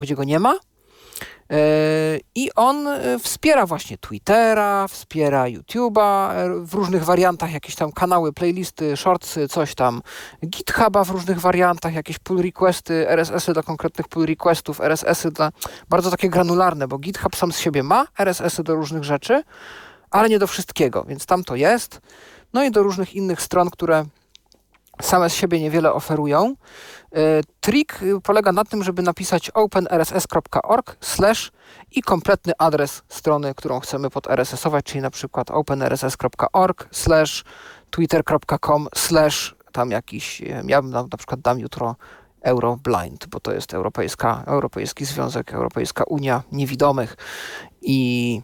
gdzie go nie ma. I on wspiera właśnie Twittera, wspiera YouTube'a w różnych wariantach, jakieś tam kanały, playlisty, shortsy, coś tam. GitHuba w różnych wariantach, jakieś pull requesty, RSS-y do konkretnych pull requestów, RSS-y dla bardzo takie granularne, bo GitHub sam z siebie ma RSS-y do różnych rzeczy, ale nie do wszystkiego, więc tam to jest. No i do różnych innych stron, które same z siebie niewiele oferują. Trik polega na tym, żeby napisać openrss.org/ i kompletny adres strony, którą chcemy pod RSS-ować, czyli na przykład openrss.org/ twitter.com/ tam jakiś, ja bym na przykład dam jutro Euroblind, bo to jest Europejski Związek, Europejska Unia Niewidomych i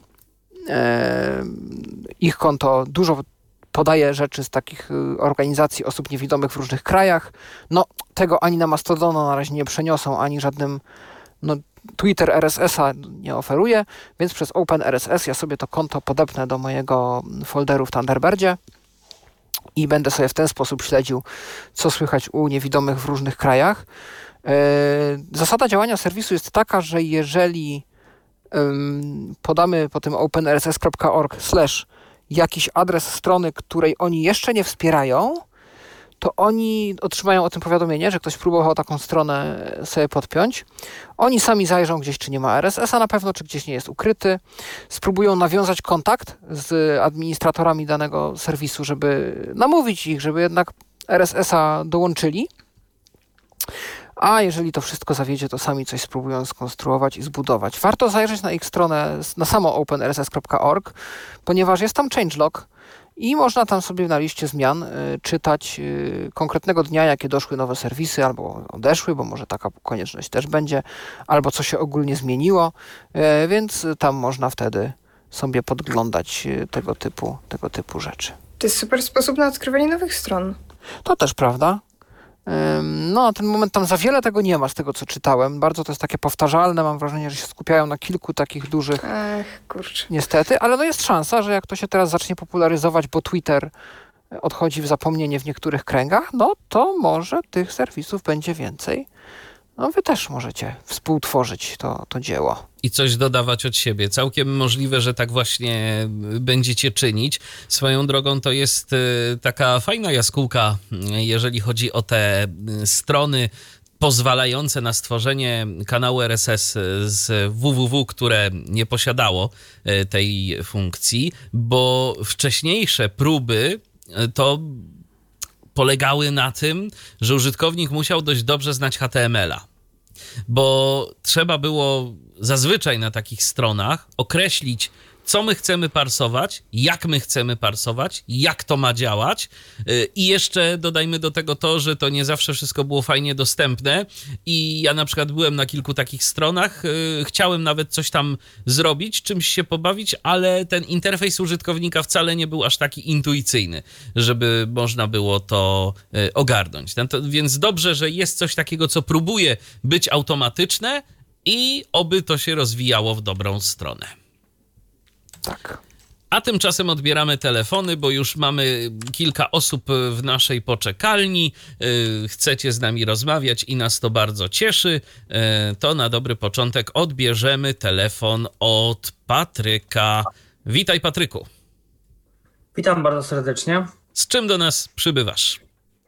ich konto dużo podaje rzeczy z takich organizacji osób niewidomych w różnych krajach. No, tego ani na Mastodona na razie nie przeniosą, ani żadnym, Twitter RSS-a nie oferuje, więc przez OpenRSS ja sobie to konto podepnę do mojego folderu w Thunderbirdzie i będę sobie w ten sposób śledził, co słychać u niewidomych w różnych krajach. Zasada działania serwisu jest taka, że jeżeli podamy po tym openrss.org/ jakiś adres strony, której oni jeszcze nie wspierają, to oni otrzymają o tym powiadomienie, że ktoś próbował taką stronę sobie podpiąć. Oni sami zajrzą gdzieś, czy nie ma RSS-a na pewno, czy gdzieś nie jest ukryty. Spróbują nawiązać kontakt z administratorami danego serwisu, żeby namówić ich, żeby jednak RSS-a dołączyli. A jeżeli to wszystko zawiedzie, to sami coś spróbują skonstruować i zbudować. Warto zajrzeć na ich stronę, na samą openrss.org, ponieważ jest tam changelog i można tam sobie na liście zmian czytać konkretnego dnia, jakie doszły nowe serwisy, albo odeszły, bo może taka konieczność też będzie, albo co się ogólnie zmieniło, więc tam można wtedy sobie podglądać tego typu rzeczy. To jest super sposób na odkrywanie nowych stron. To też prawda. Na ten moment tam za wiele tego nie ma z tego, co czytałem. Bardzo to jest takie powtarzalne. Mam wrażenie, że się skupiają na kilku takich dużych. Kurczę. Niestety, ale jest szansa, że jak to się teraz zacznie popularyzować, bo Twitter odchodzi w zapomnienie w niektórych kręgach, to może tych serwisów będzie więcej. Wy też możecie współtworzyć to dzieło. I coś dodawać od siebie. Całkiem możliwe, że tak właśnie będziecie czynić. Swoją drogą to jest taka fajna jaskółka, jeżeli chodzi o te strony pozwalające na stworzenie kanału RSS z www, które nie posiadało tej funkcji, bo wcześniejsze próby to polegały na tym, że użytkownik musiał dość dobrze znać HTML-a, bo trzeba było zazwyczaj na takich stronach określić, co my chcemy parsować, jak my chcemy parsować, jak to ma działać i jeszcze dodajmy do tego to, że to nie zawsze wszystko było fajnie dostępne i ja na przykład byłem na kilku takich stronach, chciałem nawet coś tam zrobić, czymś się pobawić, ale ten interfejs użytkownika wcale nie był aż taki intuicyjny, żeby można było to ogarnąć. Więc dobrze, że jest coś takiego, co próbuje być automatyczne i oby to się rozwijało w dobrą stronę. Tak. A tymczasem odbieramy telefony, bo już mamy kilka osób w naszej poczekalni. Chcecie z nami rozmawiać i nas to bardzo cieszy. To na dobry początek odbierzemy telefon od Patryka. Witaj, Patryku. Witam bardzo serdecznie. Z czym do nas przybywasz?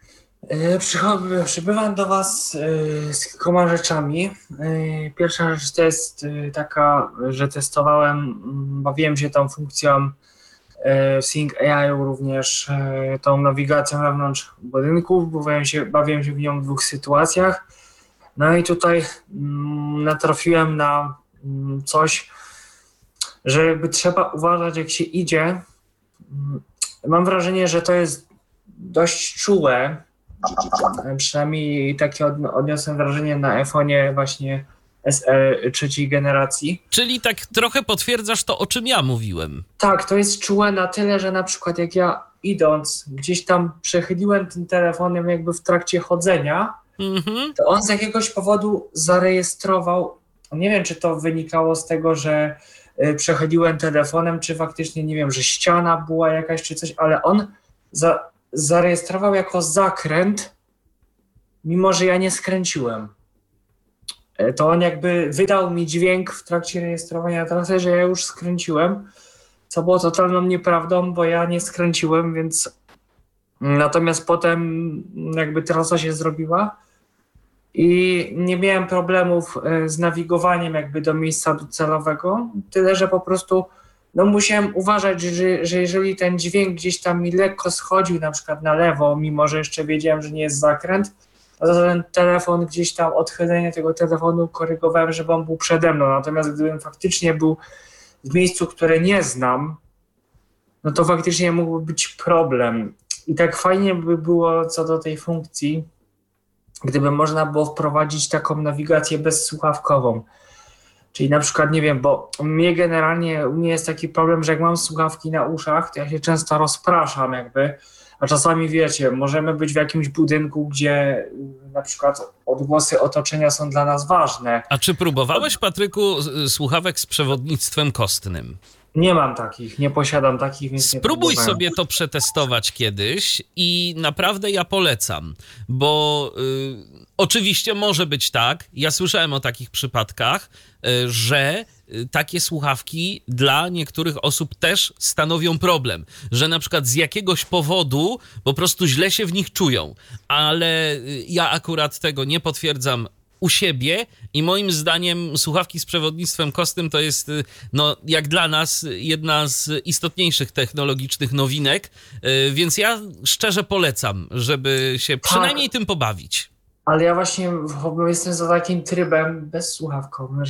Przybywam do Was z kilkoma rzeczami. Pierwsza rzecz to jest taka, że testowałem, bawiłem się tą funkcją Sync AI, również tą nawigacją wewnątrz budynków, bawiłem się w nią w dwóch sytuacjach. No i tutaj natrafiłem na coś, że jakby trzeba uważać, jak się idzie. Mam wrażenie, że to jest dość czułe. Przynajmniej takie odniosłem wrażenie na iPhone'ie właśnie SE trzeciej generacji. Czyli tak trochę potwierdzasz to, o czym ja mówiłem. Tak, to jest czułe na tyle, że na przykład jak ja idąc gdzieś tam przechyliłem tym telefonem jakby w trakcie chodzenia, to on z jakiegoś powodu zarejestrował, nie wiem, czy to wynikało z tego, że przechyliłem telefonem, czy faktycznie, nie wiem, że ściana była jakaś, czy coś, ale on zarejestrował jako zakręt, mimo że ja nie skręciłem. to on jakby wydał mi dźwięk w trakcie rejestrowania trasy, że ja już skręciłem, co było totalną nieprawdą, bo ja nie skręciłem, więc natomiast potem jakby trasa się zrobiła i nie miałem problemów z nawigowaniem jakby do miejsca docelowego, tyle że po prostu musiałem uważać, że jeżeli ten dźwięk gdzieś tam mi lekko schodził na przykład na lewo, mimo że jeszcze wiedziałem, że nie jest zakręt, to ten telefon gdzieś tam, odchylenie tego telefonu korygowałem, żeby on był przede mną. Natomiast gdybym faktycznie był w miejscu, które nie znam, no to faktycznie mógłby być problem. I tak fajnie by było co do tej funkcji, gdyby można było wprowadzić taką nawigację bezsłuchawkową. Czyli na przykład, nie wiem, bo u mnie jest taki problem, że jak mam słuchawki na uszach, to ja się często rozpraszam jakby, a czasami wiecie, możemy być w jakimś budynku, gdzie na przykład odgłosy otoczenia są dla nas ważne. A czy próbowałeś, Patryku, słuchawek z przewodnictwem kostnym? Nie mam takich, nie posiadam takich, więc nie Spróbuj próbowałem. sobie to przetestować kiedyś i naprawdę ja polecam, bo oczywiście może być tak, ja słyszałem o takich przypadkach, że takie słuchawki dla niektórych osób też stanowią problem, że na przykład z jakiegoś powodu po prostu źle się w nich czują, ale ja akurat tego nie potwierdzam u siebie i moim zdaniem słuchawki z przewodnictwem kostnym to jest, no, jak dla nas jedna z istotniejszych technologicznych nowinek, więc ja szczerze polecam, żeby się przynajmniej tym pobawić. Ale ja właśnie jestem za takim trybem bezsłuchawkowym,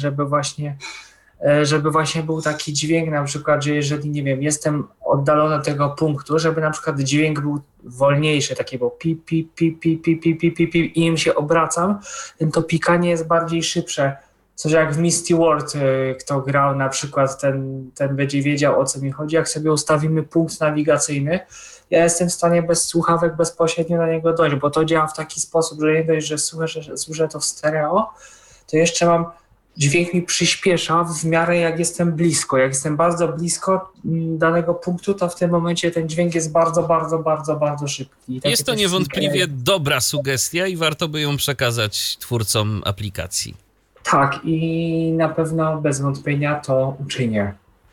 żeby właśnie był taki dźwięk na przykład, że jeżeli, nie wiem, jestem oddalony od tego punktu, żeby na przykład dźwięk był wolniejszy, takiego pip, pip, pip, pip, pip, pip, pip, pip, pip, i im się obracam, to pikanie jest bardziej szybsze. Coś jak w Misty World, kto grał na przykład, ten będzie wiedział, o co mi chodzi. Jak sobie ustawimy punkt nawigacyjny, ja jestem w stanie bez słuchawek bezpośrednio na niego dojść, bo to działa w taki sposób, że nie dość, że słyszę to w stereo, to jeszcze dźwięk mi przyspiesza w miarę jak jestem blisko. Jak jestem bardzo blisko danego punktu, to w tym momencie ten dźwięk jest bardzo, bardzo, bardzo, bardzo szybki. Jest to niewątpliwie dobra sugestia i warto by ją przekazać twórcom aplikacji. Tak, i na pewno bez wątpienia to uczynię.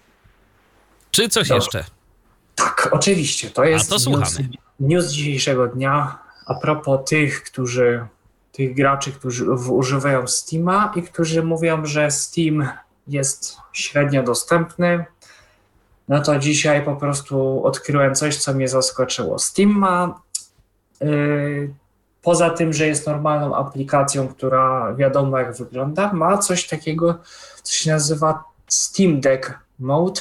Czy coś jeszcze? Tak, oczywiście. To jest news dzisiejszego dnia. A propos tych graczy, którzy używają Steama i którzy mówią, że Steam jest średnio dostępny, no to dzisiaj po prostu odkryłem coś, co mnie zaskoczyło. Steam ma, poza tym, że jest normalną aplikacją, która wiadomo jak wygląda, ma coś takiego, co się nazywa Steam Deck Mode,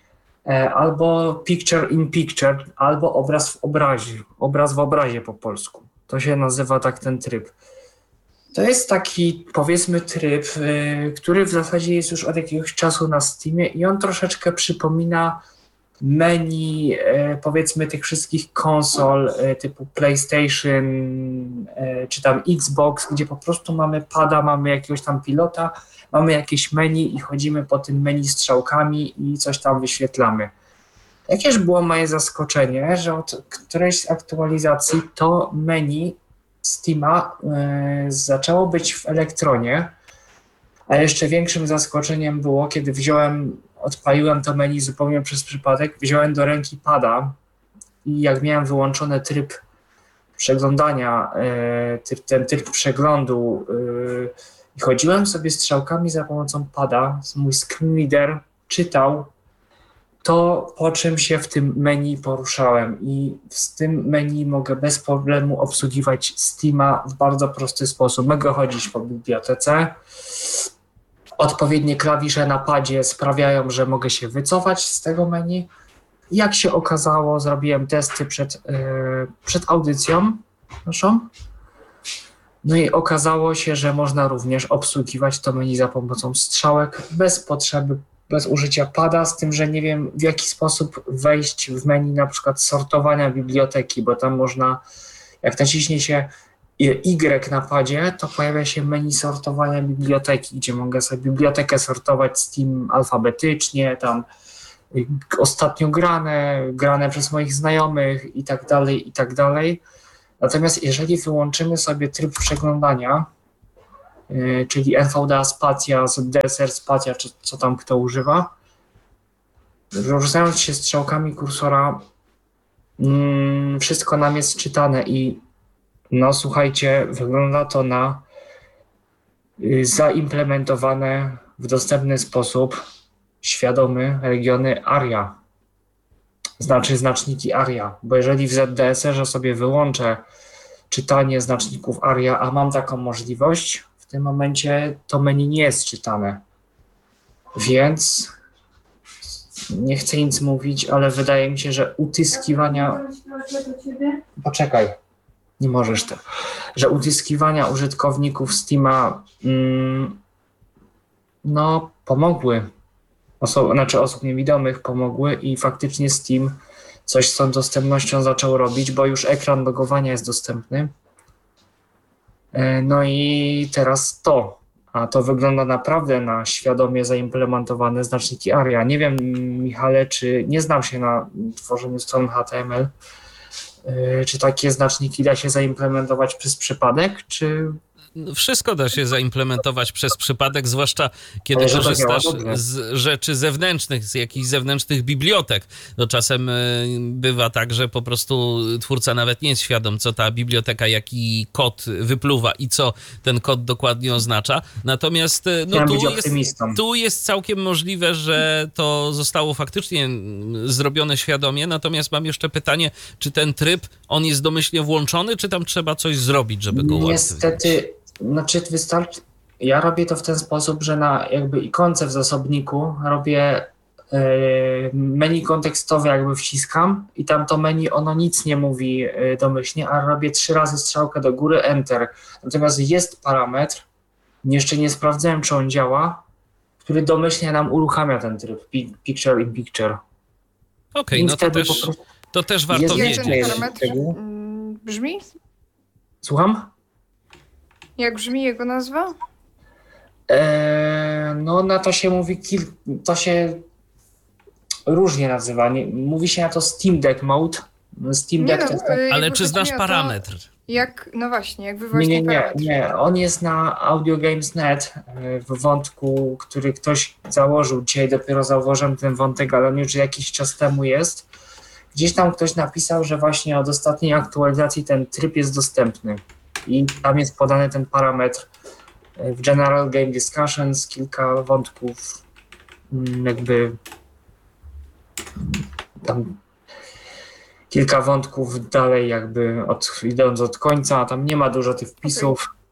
albo Picture in Picture, albo obraz w obrazie po polsku. To się nazywa tak ten tryb. To jest taki, powiedzmy, tryb, który w zasadzie jest już od jakiegoś czasu na Steamie i on troszeczkę przypomina menu, powiedzmy, tych wszystkich konsol typu PlayStation czy tam Xbox, gdzie po prostu mamy pada, mamy jakiegoś tam pilota, mamy jakieś menu i chodzimy po tym menu strzałkami i coś tam wyświetlamy. Jakież było moje zaskoczenie, że od którejś z aktualizacji to menu Steama zaczęło być w Elektronie, a jeszcze większym zaskoczeniem było, kiedy odpaliłem to menu zupełnie przez przypadek, wziąłem do ręki pada i jak miałem wyłączony tryb przeglądania, ten tryb przeglądu i chodziłem sobie strzałkami za pomocą pada, mój screen reader czytał to, po czym się w tym menu poruszałem i z tym menu mogę bez problemu obsługiwać Steama w bardzo prosty sposób. Mogę chodzić po bibliotece, odpowiednie klawisze na padzie sprawiają, że mogę się wycofać z tego menu. Jak się okazało, zrobiłem testy przed audycją naszą. No i okazało się, że można również obsługiwać to menu za pomocą strzałek bez użycia pada, z tym, że nie wiem w jaki sposób wejść w menu na przykład sortowania biblioteki, bo tam można, jak naciśnie się Y na padzie, to pojawia się menu sortowania biblioteki, gdzie mogę sobie bibliotekę sortować Steam alfabetycznie, tam ostatnio grane przez moich znajomych i tak dalej, i tak dalej. Natomiast jeżeli wyłączymy sobie tryb przeglądania, czyli NVDA Spacja, DSR Spacja, czy co tam kto używa. Ruszając się strzałkami kursora, wszystko nam jest czytane i no słuchajcie, wygląda to na zaimplementowane w dostępny sposób świadomy regiony ARIA, znaczy znaczniki ARIA, bo jeżeli w ZDSR-ze sobie wyłączę czytanie znaczników ARIA, a mam taką możliwość, w tym momencie to menu nie jest czytane. Więc nie chcę nic mówić, ale wydaje mi się, że utyskiwania... Poczekaj, nie możesz to. Że utyskiwania użytkowników Steama no pomogły. Osób niewidomych pomogły i faktycznie Steam coś z tą dostępnością zaczął robić, bo już ekran logowania jest dostępny. No i teraz a to wygląda naprawdę na świadomie zaimplementowane znaczniki ARIA. Nie wiem, Michale, czy nie znam się na tworzeniu stron HTML, czy takie znaczniki da się zaimplementować przez przypadek, czy... Wszystko da się zaimplementować przez przypadek, zwłaszcza kiedy Ale że to korzystasz działa dobrze. z rzeczy zewnętrznych, z jakichś zewnętrznych bibliotek. To czasem bywa tak, że po prostu twórca nawet nie jest świadom, co ta biblioteka, jaki kod wypluwa i co ten kod dokładnie oznacza. Natomiast no, tu jest całkiem możliwe, że to zostało faktycznie zrobione świadomie. Natomiast mam jeszcze pytanie, czy ten tryb, on jest domyślnie włączony, czy tam trzeba coś zrobić, żeby go ułatwić? Niestety, znaczy wystarczy. Ja robię to w ten sposób, że na jakby ikonce w zasobniku robię menu kontekstowe, jakby wciskam i tam to menu ono nic nie mówi domyślnie, a robię 3 razy strzałkę do góry, Enter. Natomiast jest parametr, jeszcze nie sprawdzałem, czy on działa, który domyślnie nam uruchamia ten tryb Picture in Picture. Okej, no to też warto Jak wiedzieć. ten parametr brzmi? Słucham? Jak brzmi jego nazwa? No na to się mówi, to się różnie nazywa. Mówi się na to Steam Deck Mode. Steam Deck to jest tak... Ale czy znasz parametr? No właśnie, jak wywołać ten parametr? Nie. On jest na AudioGames.net w wątku, który ktoś założył. Dzisiaj dopiero zauważyłem ten wątek, ale on już jakiś czas temu jest. Gdzieś tam ktoś napisał, że właśnie od ostatniej aktualizacji ten tryb jest dostępny. I tam jest podany ten parametr. W General Game Discussions kilka wątków jakby tam kilka wątków dalej jakby idąc od końca, a tam nie ma dużo tych wpisów. Okay.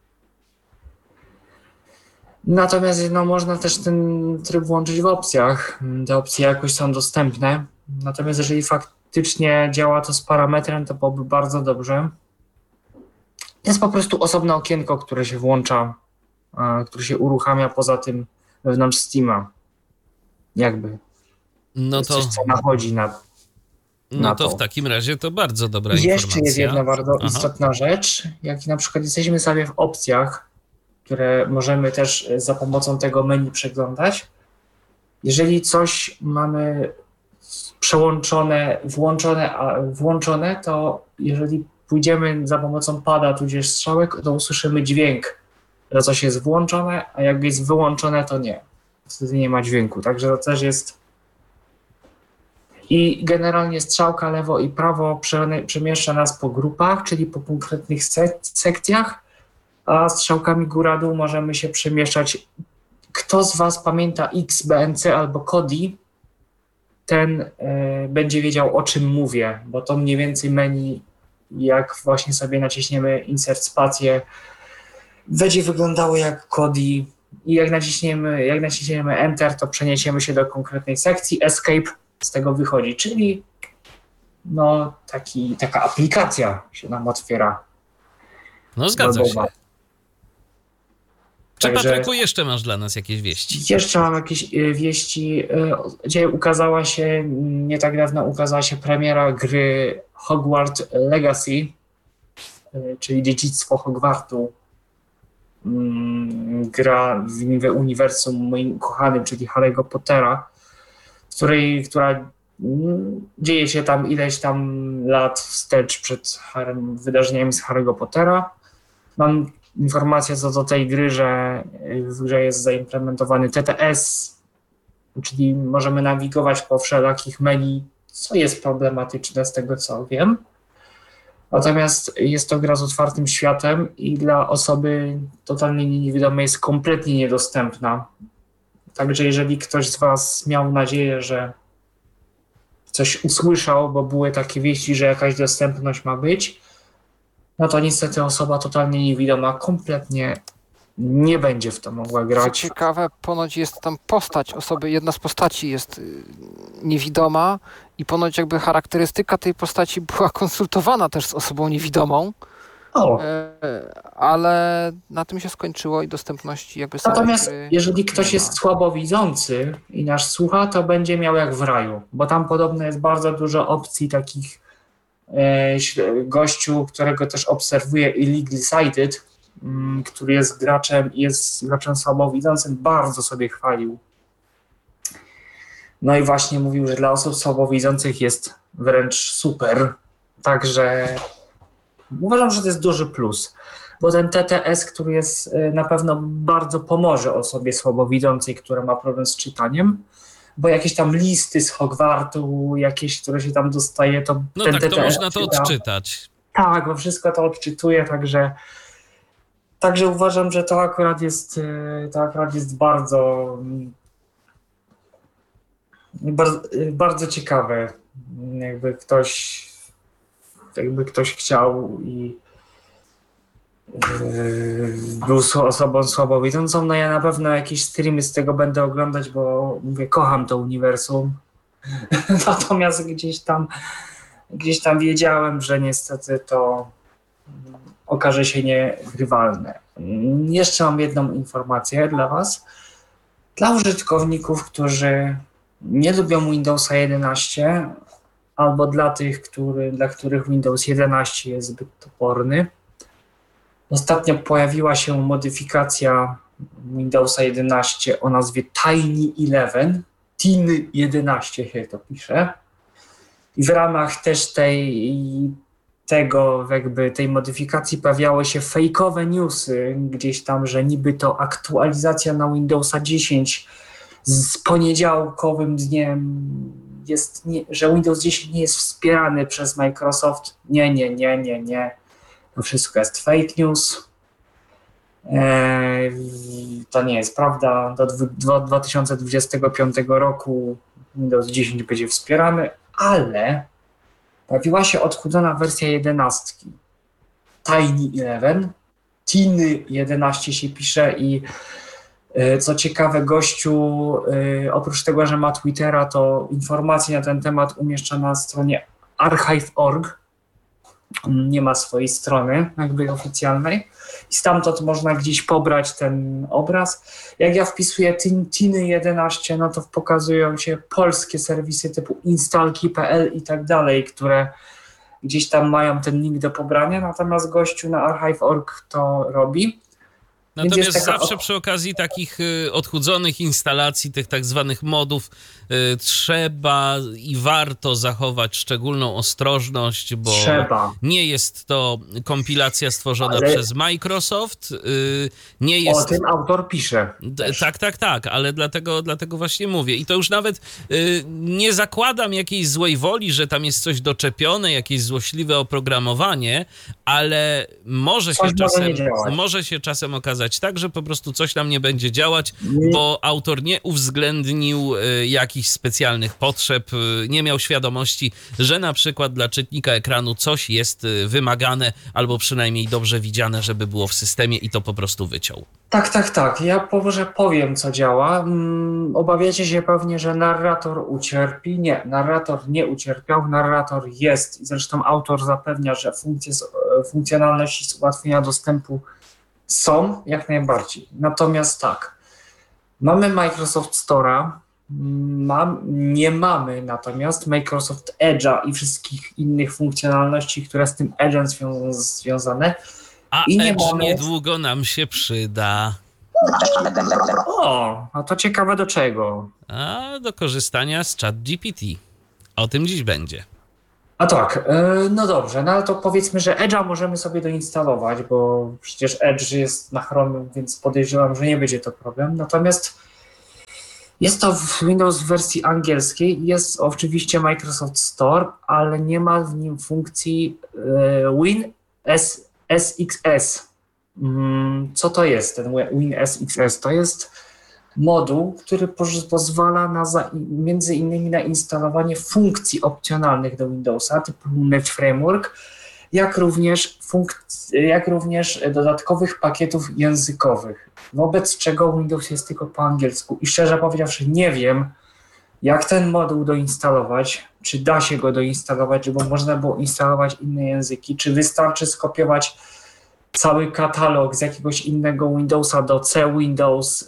Natomiast no, można też ten tryb włączyć w opcjach. Te opcje jakoś są dostępne. Natomiast jeżeli faktycznie działa to z parametrem, to byłoby bardzo dobrze. Jest po prostu osobne okienko, które się włącza, które się uruchamia poza tym wewnątrz Steama. Jakby. No to... Coś, co nachodzi na No to w takim razie to bardzo dobra informacja. Jeszcze jest jedna bardzo istotna rzecz. Jak na przykład jesteśmy sobie w opcjach, które możemy też za pomocą tego menu przeglądać. Jeżeli coś mamy przełączone, włączone, to jeżeli pójdziemy za pomocą pada tudzież strzałek, to usłyszymy dźwięk, że coś jest włączone, a jak jest wyłączone, to nie. Wtedy nie ma dźwięku. Także to też jest... I generalnie strzałka lewo i prawo przemieszcza nas po grupach, czyli po konkretnych sekcjach, a strzałkami góra-dół możemy się przemieszczać. Kto z Was pamięta XBNC albo Kodi, ten będzie wiedział, o czym mówię, bo to mniej więcej menu, jak właśnie sobie naciśniemy insert spację, będzie wyglądało jak Kodi i jak naciśniemy Enter, to przeniesiemy się do konkretnej sekcji, Escape z tego wychodzi, czyli no taka aplikacja się nam otwiera. No zgadza się. Czy Patryku jeszcze masz dla nas jakieś wieści? Jeszcze mam jakieś wieści. Dzisiaj nie tak dawno ukazała się premiera gry Hogwarts Legacy, czyli Dziedzictwo Hogwartu. Gra w uniwersum moim kochanym, czyli Harry'ego Pottera, która dzieje się tam ileś tam lat wstecz przed wydarzeniami z Harry'ego Pottera. Mam informacja co do tej gry, że w grze jest zaimplementowany TTS, czyli możemy nawigować po wszelakich menu, co jest problematyczne z tego co wiem. Natomiast jest to gra z otwartym światem i dla osoby totalnie niewidomej jest kompletnie niedostępna. Także jeżeli ktoś z Was miał nadzieję, że coś usłyszał, bo były takie wieści, że jakaś dostępność ma być, no to niestety osoba totalnie niewidoma kompletnie nie będzie w to mogła Co grać. ciekawe, ponoć jest tam postać osoby, jedna z postaci jest niewidoma i ponoć jakby charakterystyka tej postaci była konsultowana też z osobą niewidomą, O, ale na tym się skończyło i dostępności jakby samej natomiast gry jeżeli ktoś nie jest ma. słabowidzący i nas słucha, to będzie miał jak w raju, bo tam podobno jest bardzo dużo opcji takich gościu, którego też obserwuję, Illegally Sighted, który jest graczem słabowidzącym, bardzo sobie chwalił. No i właśnie mówił, że dla osób słabowidzących jest wręcz super. Także uważam, że to jest duży plus, bo ten TTS, który jest na pewno bardzo pomoże osobie słabowidzącej, która ma problem z czytaniem, bo jakieś tam listy z Hogwartu, jakieś, które się tam dostaje, to No ten tak, to TTS można to czyta. odczytać. Tak, bo wszystko to odczytuje, także uważam, że to akurat jest bardzo ciekawe. Jakby ktoś chciał i był osobą słabowidzącą, no ja na pewno jakieś streamy z tego będę oglądać, bo mówię, kocham to uniwersum. Natomiast gdzieś tam wiedziałem, że niestety to okaże się niegrywalne. Jeszcze mam jedną informację dla Was. Dla użytkowników, którzy nie lubią Windowsa 11, albo dla tych, dla których Windows 11 jest zbyt toporny, ostatnio pojawiła się modyfikacja Windowsa 11 o nazwie Tiny 11. Tiny 11 się to pisze. I w ramach też tej modyfikacji pojawiały się fejkowe newsy gdzieś tam, że niby to aktualizacja na Windowsa 10 z poniedziałkowym dniem że Windows 10 nie jest wspierany przez Microsoft. Nie. To wszystko jest fake news. To nie jest prawda. Do 2025 roku Windows 10 będzie wspierany, ale pojawiła się odchudzona wersja 11. Tiny 11. Tiny 11 się pisze i co ciekawe, gościu oprócz tego, że ma Twittera, to informacje na ten temat umieszcza na stronie archive.org. Nie ma swojej strony jakby oficjalnej i stamtąd można gdzieś pobrać ten obraz. Jak ja wpisuję Tiny 11, no to pokazują się polskie serwisy typu instalki.pl i tak dalej, które gdzieś tam mają ten link do pobrania, natomiast gościu na archive.org to robi. Natomiast zawsze przy okazji takich odchudzonych instalacji, tych tak zwanych modów, trzeba i warto zachować szczególną ostrożność, bo nie jest to kompilacja stworzona przez Microsoft. Nie jest... O tym autor pisze. Tak, ale dlatego właśnie mówię. I to już nawet nie zakładam jakiejś złej woli, że tam jest coś doczepione, jakieś złośliwe oprogramowanie, ale może się czasem okazać tak, że po prostu coś tam nie będzie działać, bo autor nie uwzględnił jakichś specjalnych potrzeb, nie miał świadomości, że na przykład dla czytnika ekranu coś jest wymagane albo przynajmniej dobrze widziane, żeby było w systemie i to po prostu wyciął. Tak. Ja może powiem, co działa. Obawiacie się pewnie, że narrator ucierpi. Nie, narrator nie ucierpiał, narrator jest i zresztą autor zapewnia, że funkcjonalności z ułatwienia dostępu są jak najbardziej. Natomiast tak, mamy Microsoft Store'a, nie mamy natomiast Microsoft Edge'a i wszystkich innych funkcjonalności, które z tym Edge'em są związane. A Edge niedługo nam się przyda. O, a to ciekawe do czego? A do korzystania z ChatGPT. O tym dziś będzie. A tak, no dobrze, no ale to powiedzmy, że Edge'a możemy sobie doinstalować, bo przecież Edge jest na Chromie, więc podejrzewam, że nie będzie to problem. Natomiast jest to Windows w wersji angielskiej, jest oczywiście Microsoft Store, ale nie ma w nim funkcji WinSXS. Co to jest ten WinSXS? To jest moduł, który pozwala między innymi na instalowanie funkcji opcjonalnych do Windowsa typu Net Framework, jak również dodatkowych pakietów językowych, wobec czego Windows jest tylko po angielsku. I szczerze powiedziawszy nie wiem, jak ten moduł doinstalować, czy da się go doinstalować, żeby można było instalować inne języki, czy wystarczy skopiować cały katalog z jakiegoś innego Windowsa do C Windows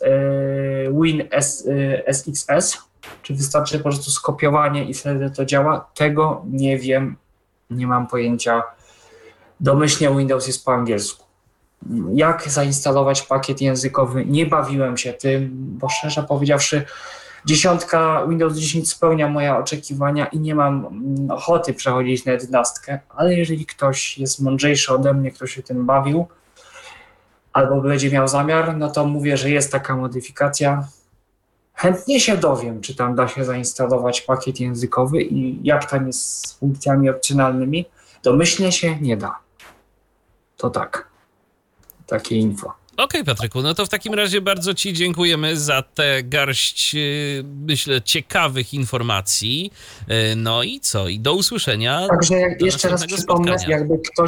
WinSXS, czy wystarczy po prostu skopiowanie i wtedy to działa? Tego nie wiem, nie mam pojęcia. Domyślnie Windows jest po angielsku. Jak zainstalować pakiet językowy? Nie bawiłem się tym, bo szczerze powiedziawszy, Windows 10 spełnia moje oczekiwania i nie mam ochoty przechodzić na 11, ale jeżeli ktoś jest mądrzejszy ode mnie, kto się tym bawił, albo będzie miał zamiar, no to mówię, że jest taka modyfikacja. Chętnie się dowiem, czy tam da się zainstalować pakiet językowy i jak tam jest z funkcjami opcjonalnymi. Domyślnie się nie da. To tak. Takie info. Okej, Patryku, no to w takim razie bardzo ci dziękujemy za tę garść, myślę, ciekawych informacji. No i co? I do usłyszenia. Także jeszcze raz następnego przypomnę, spotkania.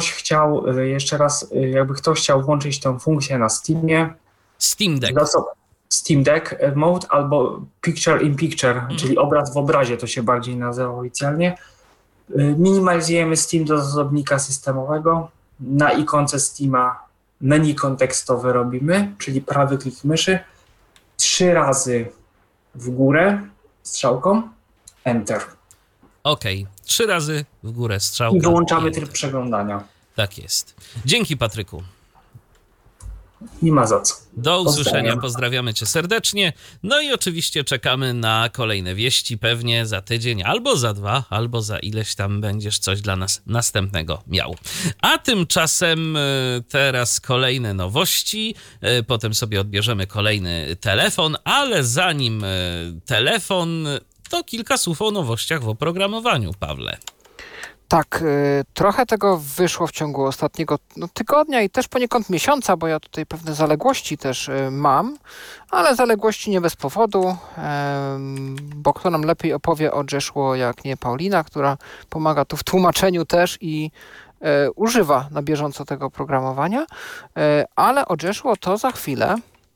jakby ktoś chciał włączyć tę funkcję na Steamie, Steam Deck. Steam Deck Mode albo Picture in Picture, czyli obraz w obrazie, to się bardziej nazywa oficjalnie. Minimalizujemy Steam do zasobnika systemowego. Na ikonce Steama menu kontekstowe robimy, czyli prawy klik myszy, 3 razy w górę strzałką, Enter. Okej, 3 razy w górę strzałka. I wyłączamy tryb przeglądania. Tak jest. Dzięki, Patryku. Nie ma za co. Do usłyszenia, Pozdrawiam. pozdrawiamy cię serdecznie. No i oczywiście czekamy na kolejne wieści, pewnie za tydzień, albo za 2, albo za ileś tam będziesz coś dla nas następnego miał. A tymczasem teraz kolejne nowości, potem sobie odbierzemy kolejny telefon, ale zanim telefon, to kilka słów o nowościach w oprogramowaniu, Pawle. Tak, trochę tego wyszło w ciągu ostatniego tygodnia i też poniekąd miesiąca, bo ja tutaj pewne zaległości też mam, ale zaległości nie bez powodu, bo kto nam lepiej opowie o Joshua jak nie Paulina, która pomaga tu w tłumaczeniu też i używa na bieżąco tego oprogramowania, ale o Joshua to za chwilę.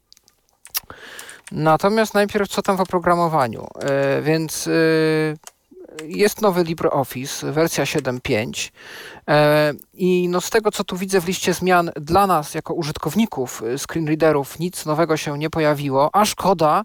Natomiast najpierw co tam w oprogramowaniu, więc jest nowy LibreOffice, wersja 7.5 i no z tego, co tu widzę w liście zmian dla nas, jako użytkowników screenreaderów, nic nowego się nie pojawiło, a szkoda,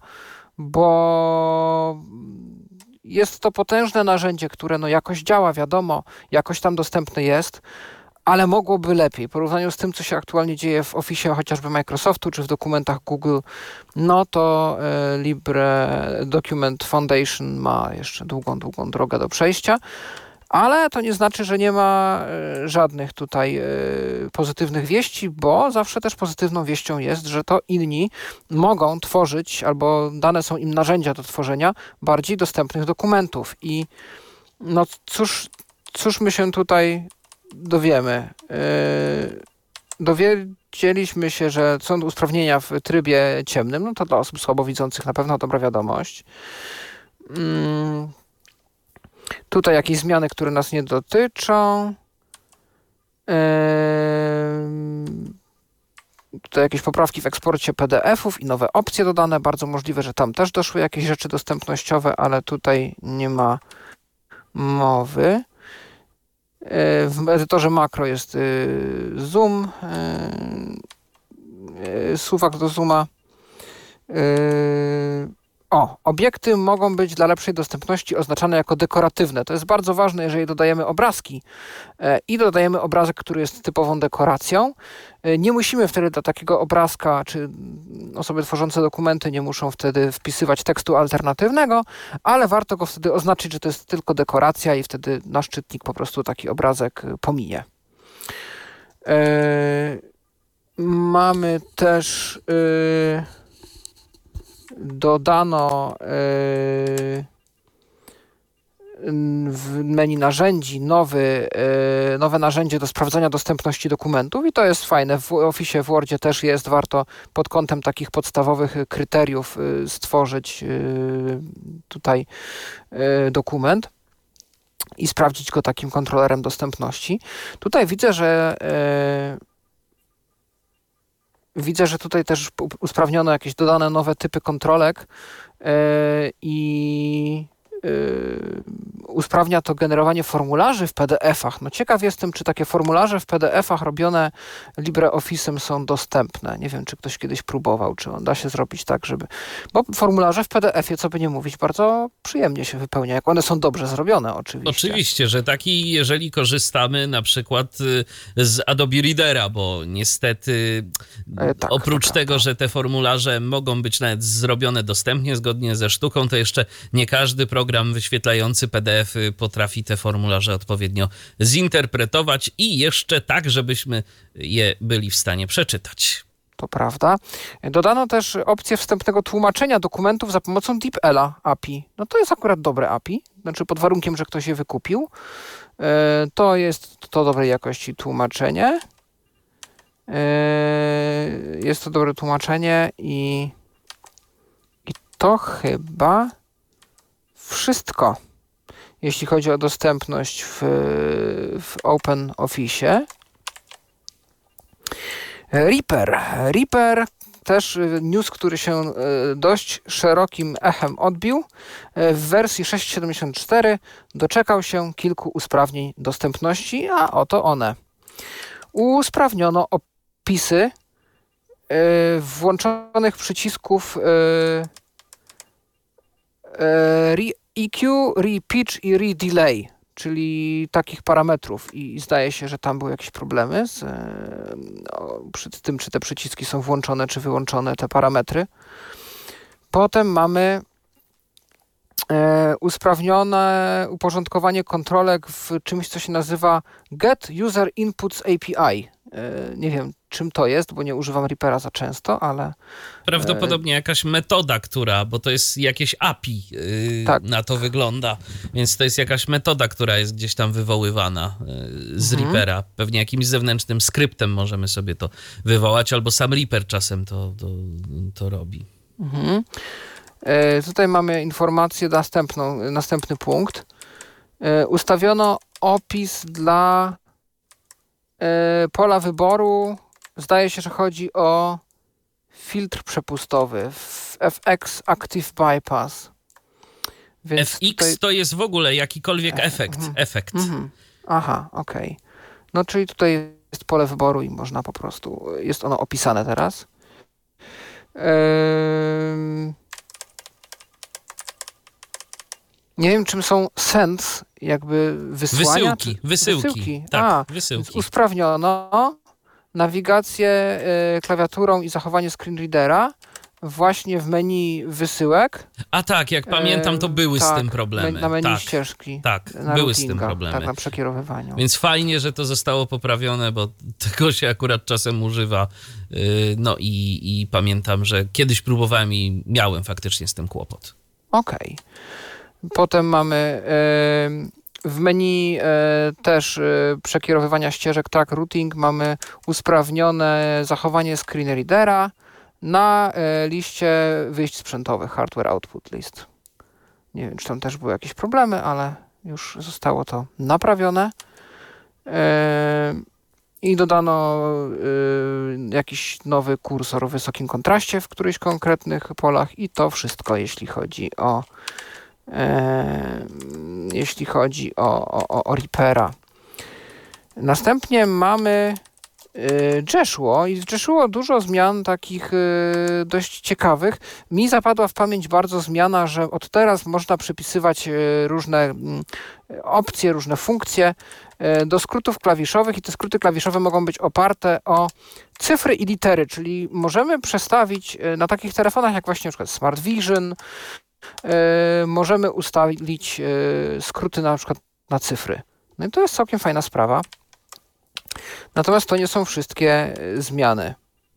bo jest to potężne narzędzie, które no jakoś działa, wiadomo, jakoś tam dostępne jest, ale mogłoby lepiej. W porównaniu z tym, co się aktualnie dzieje w Office chociażby Microsoftu, czy w dokumentach Google, no to Libre Document Foundation ma jeszcze długą drogę do przejścia, ale to nie znaczy, że nie ma żadnych tutaj pozytywnych wieści, bo zawsze też pozytywną wieścią jest, że to inni mogą tworzyć, albo dane są im narzędzia do tworzenia bardziej dostępnych dokumentów. I no cóż my się tutaj dowiemy. Dowiedzieliśmy się, że są usprawnienia w trybie ciemnym, no to dla osób słabowidzących na pewno dobra wiadomość. Tutaj jakieś zmiany, które nas nie dotyczą. Tutaj jakieś poprawki w eksporcie PDF-ów i nowe opcje dodane. Bardzo możliwe, że tam też doszły jakieś rzeczy dostępnościowe, ale tutaj nie ma mowy. W edytorze makro jest zoom, suwak do zooma. Obiekty mogą być dla lepszej dostępności oznaczane jako dekoratywne. To jest bardzo ważne, jeżeli dodajemy obrazki i dodajemy obrazek, który jest typową dekoracją. Nie musimy wtedy do takiego obrazka, czy osoby tworzące dokumenty nie muszą wtedy wpisywać tekstu alternatywnego, ale warto go wtedy oznaczyć, że to jest tylko dekoracja i wtedy nasz czytnik po prostu taki obrazek pominie. Mamy też dodano w menu narzędzi nowe narzędzie do sprawdzania dostępności dokumentów i to jest fajne. W Office, w Wordzie też jest. Warto pod kątem takich podstawowych kryteriów stworzyć tutaj dokument i sprawdzić go takim kontrolerem dostępności. Tutaj widzę, że tutaj też usprawniono jakieś dodane nowe typy kontrolek i usprawnia to generowanie formularzy w PDF-ach. No ciekaw jestem, czy takie formularze w PDF-ach robione LibreOffice'em są dostępne. Nie wiem, czy ktoś kiedyś próbował, czy on da się zrobić tak, żeby... Bo formularze w PDF-ie, co by nie mówić, bardzo przyjemnie się wypełnia, jak one są dobrze zrobione oczywiście. Oczywiście, że taki, jeżeli korzystamy na przykład z Adobe Readera, bo niestety Tak, oprócz tego, że te formularze mogą być nawet zrobione dostępnie, zgodnie ze sztuką, to jeszcze nie każdy program wyświetlający PDF-y potrafi te formularze odpowiednio zinterpretować i jeszcze tak, żebyśmy je byli w stanie przeczytać. To prawda. Dodano też opcję wstępnego tłumaczenia dokumentów za pomocą DeepL'a API. No to jest akurat dobre API, znaczy pod warunkiem, że ktoś je wykupił. To jest to dobrej jakości tłumaczenie. Jest to dobre tłumaczenie i to chyba wszystko, jeśli chodzi o dostępność w OpenOffice. Reaper też news, który się dość szerokim echem odbił. W wersji 6.74 doczekał się kilku usprawnień dostępności, a oto one. Usprawniono opisy włączonych przycisków EQ, Re-Pitch i Re-Delay, czyli takich parametrów i zdaje się, że tam były jakieś problemy przy tym, czy te przyciski są włączone, czy wyłączone, te parametry. Potem mamy usprawnione uporządkowanie kontrolek w czymś, co się nazywa Get User Inputs API. Nie wiem, czym to jest, bo nie używam Reapera za często, ale... Prawdopodobnie jakaś metoda, bo to jest jakieś API, tak. Na to wygląda, więc to jest jakaś metoda, która jest gdzieś tam wywoływana z Reapera. Pewnie jakimś zewnętrznym skryptem możemy sobie to wywołać, albo sam Reaper czasem to robi. Tutaj mamy informację następny punkt. Ustawiono opis dla pola wyboru. Zdaje się, że chodzi o filtr przepustowy FX Active Bypass. Więc FX tutaj... to jest w ogóle jakikolwiek efekt. Aha, okej. No czyli tutaj jest pole wyboru i można po prostu, jest ono opisane teraz. Nie wiem, czym są sends, jakby wysłania. Wysyłki. Tak, wysyłki. Usprawniono nawigację klawiaturą i zachowanie screenreadera właśnie w menu wysyłek. A tak, jak pamiętam, to były z tym problemy. Na menu ścieżki. Tak, na były routinga, z tym problemy. Tak, na przekierowywaniu. Więc fajnie, że to zostało poprawione, bo tego się akurat czasem używa. No i pamiętam, że kiedyś próbowałem i miałem faktycznie z tym kłopot. Okej. Potem mamy w menu też przekierowywania ścieżek track routing. Mamy usprawnione zachowanie screenreadera na liście wyjść sprzętowych, hardware output list. Nie wiem, czy tam też były jakieś problemy, ale już zostało to naprawione. I dodano jakiś nowy kursor w wysokim kontraście w którychś konkretnych polach i to wszystko, jeśli chodzi o Reapera. Następnie mamy Jeshua i w Jeshua dużo zmian takich dość ciekawych. Mi zapadła w pamięć bardzo zmiana, że od teraz można przypisywać różne opcje, różne funkcje do skrótów klawiszowych i te skróty klawiszowe mogą być oparte o cyfry i litery, czyli możemy przestawić na takich telefonach jak właśnie na przykład Smart Vision, możemy ustalić skróty na przykład na cyfry. No i to jest całkiem fajna sprawa. Natomiast to nie są wszystkie zmiany,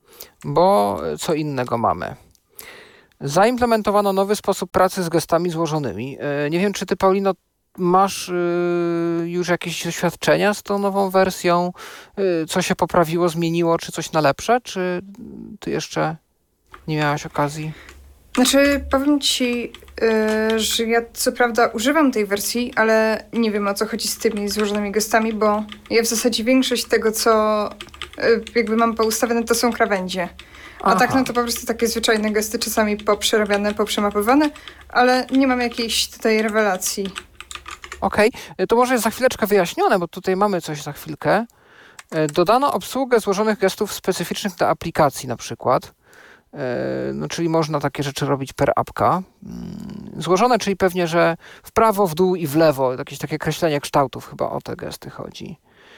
bo co innego mamy. Zaimplementowano nowy sposób pracy z gestami złożonymi. Nie wiem, czy ty, Paulino, masz już jakieś doświadczenia z tą nową wersją? Co się poprawiło, zmieniło, czy coś na lepsze? Czy ty jeszcze nie miałaś okazji? Znaczy, powiem ci, że ja co prawda używam tej wersji, ale nie wiem, o co chodzi z tymi złożonymi gestami, bo ja w zasadzie większość tego, co jakby mam poustawione, to są krawędzie. A tak, no to po prostu takie zwyczajne gesty, czasami poprzerabiane, poprzemapowane, ale nie mam jakiejś tutaj rewelacji. Okej, to może jest za chwileczkę wyjaśnione, bo tutaj mamy coś za chwilkę. Dodano obsługę złożonych gestów specyficznych do aplikacji na przykład. No, czyli można takie rzeczy robić per apka. Złożone, czyli pewnie, że w prawo, w dół i w lewo. Jakieś takie kreślenie kształtów, chyba o te gesty chodzi.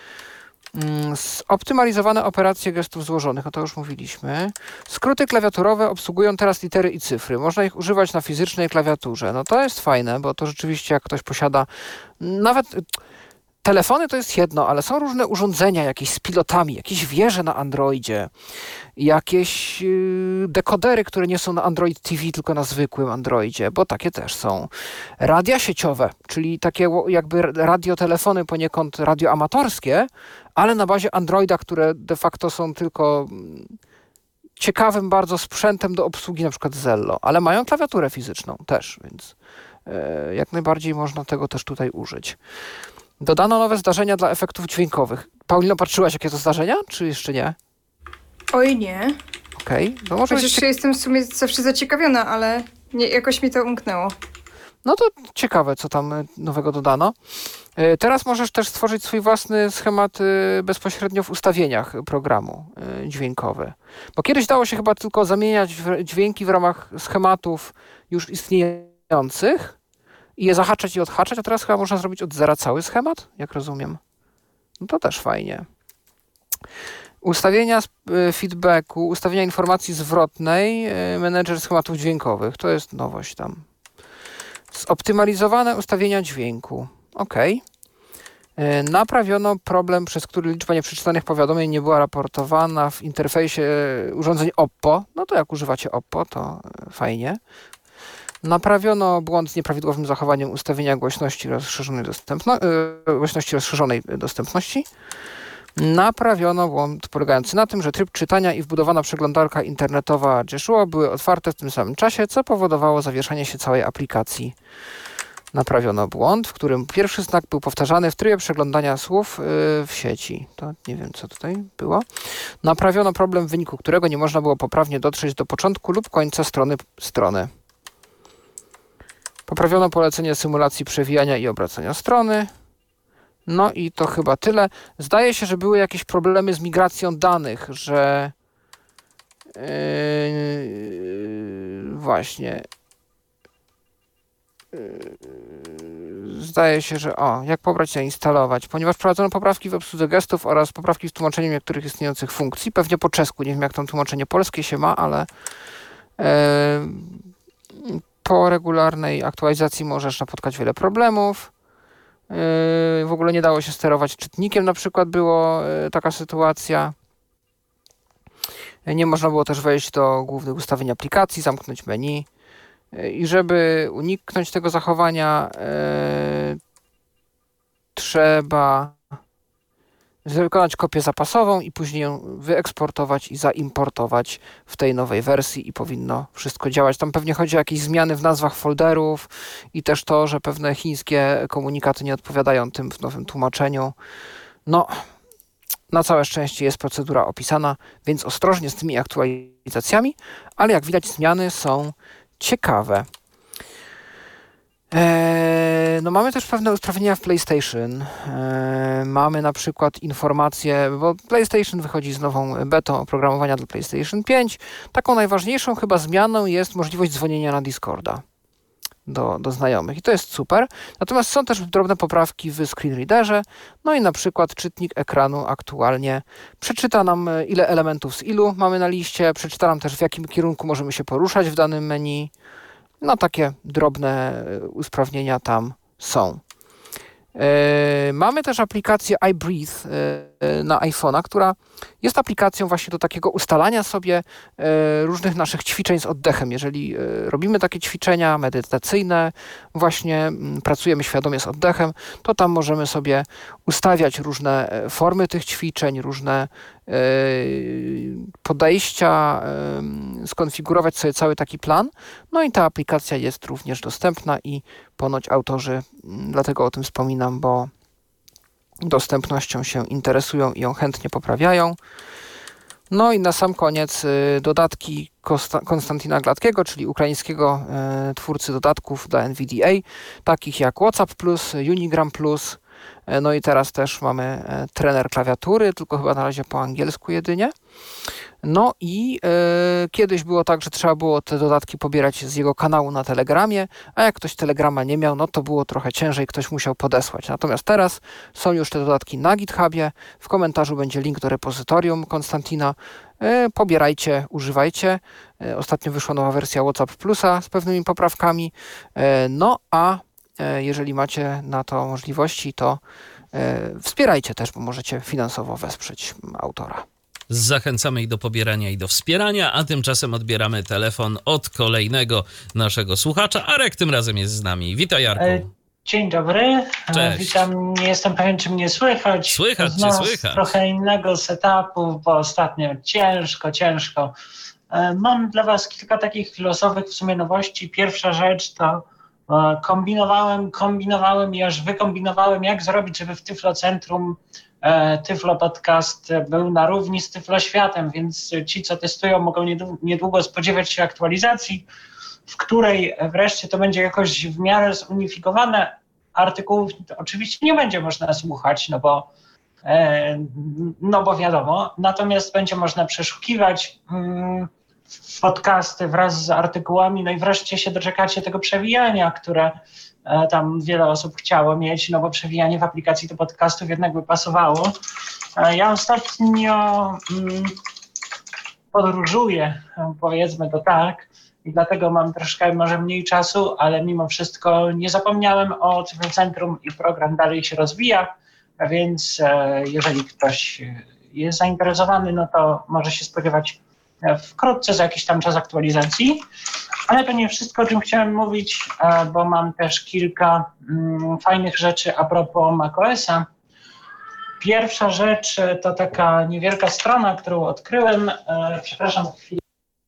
Optymalizowane operacje gestów złożonych, o to już mówiliśmy. Skróty klawiaturowe obsługują teraz litery i cyfry. Można ich używać na fizycznej klawiaturze. No to jest fajne, bo to rzeczywiście jak ktoś posiada nawet... Telefony to jest jedno, ale są różne urządzenia jakieś z pilotami, jakieś wieże na Androidzie, jakieś dekodery, które nie są na Android TV, tylko na zwykłym Androidzie, bo takie też są. Radia sieciowe, czyli takie jakby radiotelefony poniekąd radioamatorskie, ale na bazie Androida, które de facto są tylko ciekawym bardzo sprzętem do obsługi na przykład Zello, ale mają klawiaturę fizyczną też, więc jak najbardziej można tego też tutaj użyć. Dodano nowe zdarzenia dla efektów dźwiękowych. Paulino, patrzyłaś, jakie to zdarzenia, czy jeszcze nie? Oj nie. Okej. No może Chociaż jestem w sumie zawsze zaciekawiona, ale jakoś mi to umknęło. No to ciekawe, co tam nowego dodano. Teraz możesz też stworzyć swój własny schemat bezpośrednio w ustawieniach programu dźwiękowy. Bo kiedyś dało się chyba tylko zamieniać dźwięki w ramach schematów już istniejących i je zahaczać i odhaczać, a teraz chyba można zrobić od zera cały schemat, jak rozumiem. No to też fajnie. Ustawienia feedbacku, ustawienia informacji zwrotnej, menedżer schematów dźwiękowych. To jest nowość tam. Zoptymalizowane ustawienia dźwięku. OK. Naprawiono problem, przez który liczba nieprzeczytanych powiadomień nie była raportowana w interfejsie urządzeń Oppo. No to jak używacie Oppo, to fajnie. Naprawiono błąd z nieprawidłowym zachowaniem ustawienia głośności rozszerzonej dostępności. Naprawiono błąd polegający na tym, że tryb czytania i wbudowana przeglądarka internetowa Jeshua były otwarte w tym samym czasie, co powodowało zawieszanie się całej aplikacji. Naprawiono błąd, w którym pierwszy znak był powtarzany w trybie przeglądania słów w sieci. To nie wiem, co tutaj było. Naprawiono problem, w wyniku którego nie można było poprawnie dotrzeć do początku lub końca strony. Poprawiono polecenie symulacji przewijania i obracania strony. No i to chyba tyle. Zdaje się, że były jakieś problemy z migracją danych, że właśnie zdaje się, że jak pobrać i zainstalować, ponieważ prowadzono poprawki w obsłudze gestów oraz poprawki w tłumaczeniu niektórych istniejących funkcji, pewnie po czesku, nie wiem jak tam tłumaczenie polskie się ma, ale po regularnej aktualizacji możesz napotkać wiele problemów. W ogóle nie dało się sterować czytnikiem, na przykład było taka sytuacja. Nie można było też wejść do głównych ustawień aplikacji, zamknąć menu. I żeby uniknąć tego zachowania, trzeba wykonać kopię zapasową i później ją wyeksportować i zaimportować w tej nowej wersji i powinno wszystko działać. Tam pewnie chodzi o jakieś zmiany w nazwach folderów i też to, że pewne chińskie komunikaty nie odpowiadają tym w nowym tłumaczeniu. No, na całe szczęście jest procedura opisana, więc ostrożnie z tymi aktualizacjami, ale jak widać zmiany są ciekawe. No mamy też pewne usprawnienia w PlayStation. Mamy na przykład informacje, bo PlayStation wychodzi z nową betą oprogramowania dla PlayStation 5. Taką najważniejszą chyba zmianą jest możliwość dzwonienia na Discorda do znajomych i to jest super. Natomiast są też drobne poprawki w screenreaderze. No i na przykład czytnik ekranu aktualnie przeczyta nam, ile elementów z ilu mamy na liście, przeczyta nam też, w jakim kierunku możemy się poruszać w danym menu. No takie drobne usprawnienia tam są. Mamy też aplikację iBreathe na iPhone'a, która jest aplikacją właśnie do takiego ustalania sobie różnych naszych ćwiczeń z oddechem. Jeżeli robimy takie ćwiczenia medytacyjne, właśnie pracujemy świadomie z oddechem, to tam możemy sobie ustawiać różne formy tych ćwiczeń, różne podejścia, skonfigurować sobie cały taki plan. No i ta aplikacja jest również dostępna i ponoć autorzy, dlatego o tym wspominam, bo dostępnością się interesują i ją chętnie poprawiają. No i na sam koniec dodatki Konstantina Gladkiego, czyli ukraińskiego twórcy dodatków dla NVDA, takich jak WhatsApp+, Unigram+, no i teraz też mamy trener klawiatury, tylko chyba na razie po angielsku jedynie. No i kiedyś było tak, że trzeba było te dodatki pobierać z jego kanału na Telegramie, a jak ktoś Telegrama nie miał, no to było trochę ciężej, ktoś musiał podesłać. Natomiast teraz są już te dodatki na GitHubie, w komentarzu będzie link do repozytorium Konstantina. Pobierajcie, używajcie. Ostatnio wyszła nowa wersja WhatsApp Plusa z pewnymi poprawkami. No a jeżeli macie na to możliwości, to wspierajcie też, bo możecie finansowo wesprzeć autora. Zachęcamy i do pobierania, i do wspierania, a tymczasem odbieramy telefon od kolejnego naszego słuchacza. Arek tym razem jest z nami. Witaj, Arku. Dzień dobry. Cześć. Witam. Nie jestem pewien, czy mnie słychać. Słychać cię, Znów słychać. Trochę innego setupu, bo ostatnio ciężko. Mam dla was kilka takich losowych w sumie nowości. Pierwsza rzecz to kombinowałem i aż wykombinowałem, jak zrobić, żeby w Tyflo Centrum Tyflo Podcast był na równi z Tyflo Światem, więc ci, co testują, mogą niedługo spodziewać się aktualizacji, w której wreszcie to będzie jakoś w miarę zunifikowane. Artykułów oczywiście nie będzie można słuchać, no bo wiadomo, natomiast będzie można przeszukiwać podcasty wraz z artykułami, no i wreszcie się doczekacie tego przewijania, które tam wiele osób chciało mieć, no bo przewijanie w aplikacji do podcastów jednak by pasowało. Ja ostatnio podróżuję, powiedzmy to tak, i dlatego mam troszkę może mniej czasu, ale mimo wszystko nie zapomniałem o Tyflo Centrum i program dalej się rozwija, więc jeżeli ktoś jest zainteresowany, no to może się spodziewać wkrótce za jakiś tam czas aktualizacji. Ale to nie wszystko, o czym chciałem mówić, bo mam też kilka fajnych rzeczy a propos macOS-a. Pierwsza rzecz to taka niewielka strona, którą odkryłem. Przepraszam, chwilę.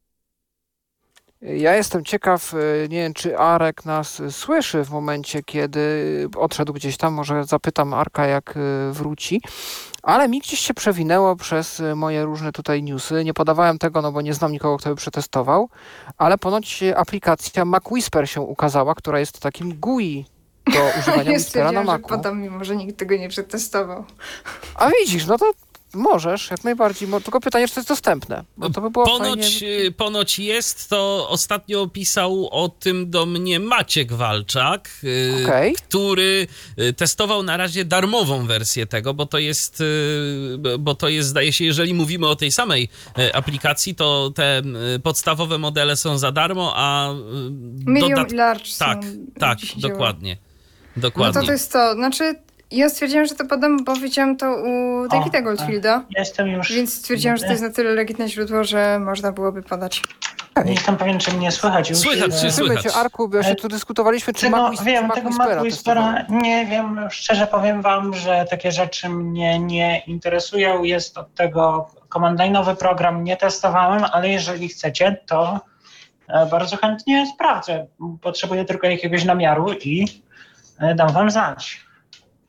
Ja jestem ciekaw, nie wiem, czy Arek nas słyszy w momencie, kiedy odszedł gdzieś tam. Może zapytam Arka, jak wróci. Ale mi gdzieś się przewinęło przez moje różne tutaj newsy. Nie podawałem tego, no bo nie znam nikogo, kto by przetestował. Ale ponoć aplikacja MacWhisper się ukazała, która jest takim GUI do używania Whispera na Macu. Podam, mimo że nikt tego nie przetestował. A widzisz, no to możesz, jak najbardziej. Tylko pytanie, czy to jest dostępne. Bo to by było fajnie. Ponoć jest, to ostatnio pisał o tym do mnie Maciek Walczak, który testował na razie darmową wersję tego, bo to jest, zdaje się, jeżeli mówimy o tej samej aplikacji, to te podstawowe modele są za darmo, a Medium i large tak, dokładnie. No to jest to, znaczy ja stwierdziłam, że to podam, bo widziałam to u Davida Goldfielda. Jestem już. Więc stwierdziłam, że to jest na tyle legitne źródło, że można byłoby podać. Nie jestem pewien, czy mnie słychać już. Słychać. Arku, bo się tu dyskutowaliśmy, czy tego MacWhispera nie wiem. Szczerze powiem wam, że takie rzeczy mnie nie interesują. Jest od tego command line'owy program, nie testowałem, ale jeżeli chcecie, to bardzo chętnie sprawdzę. Potrzebuję tylko jakiegoś namiaru i dam wam znać.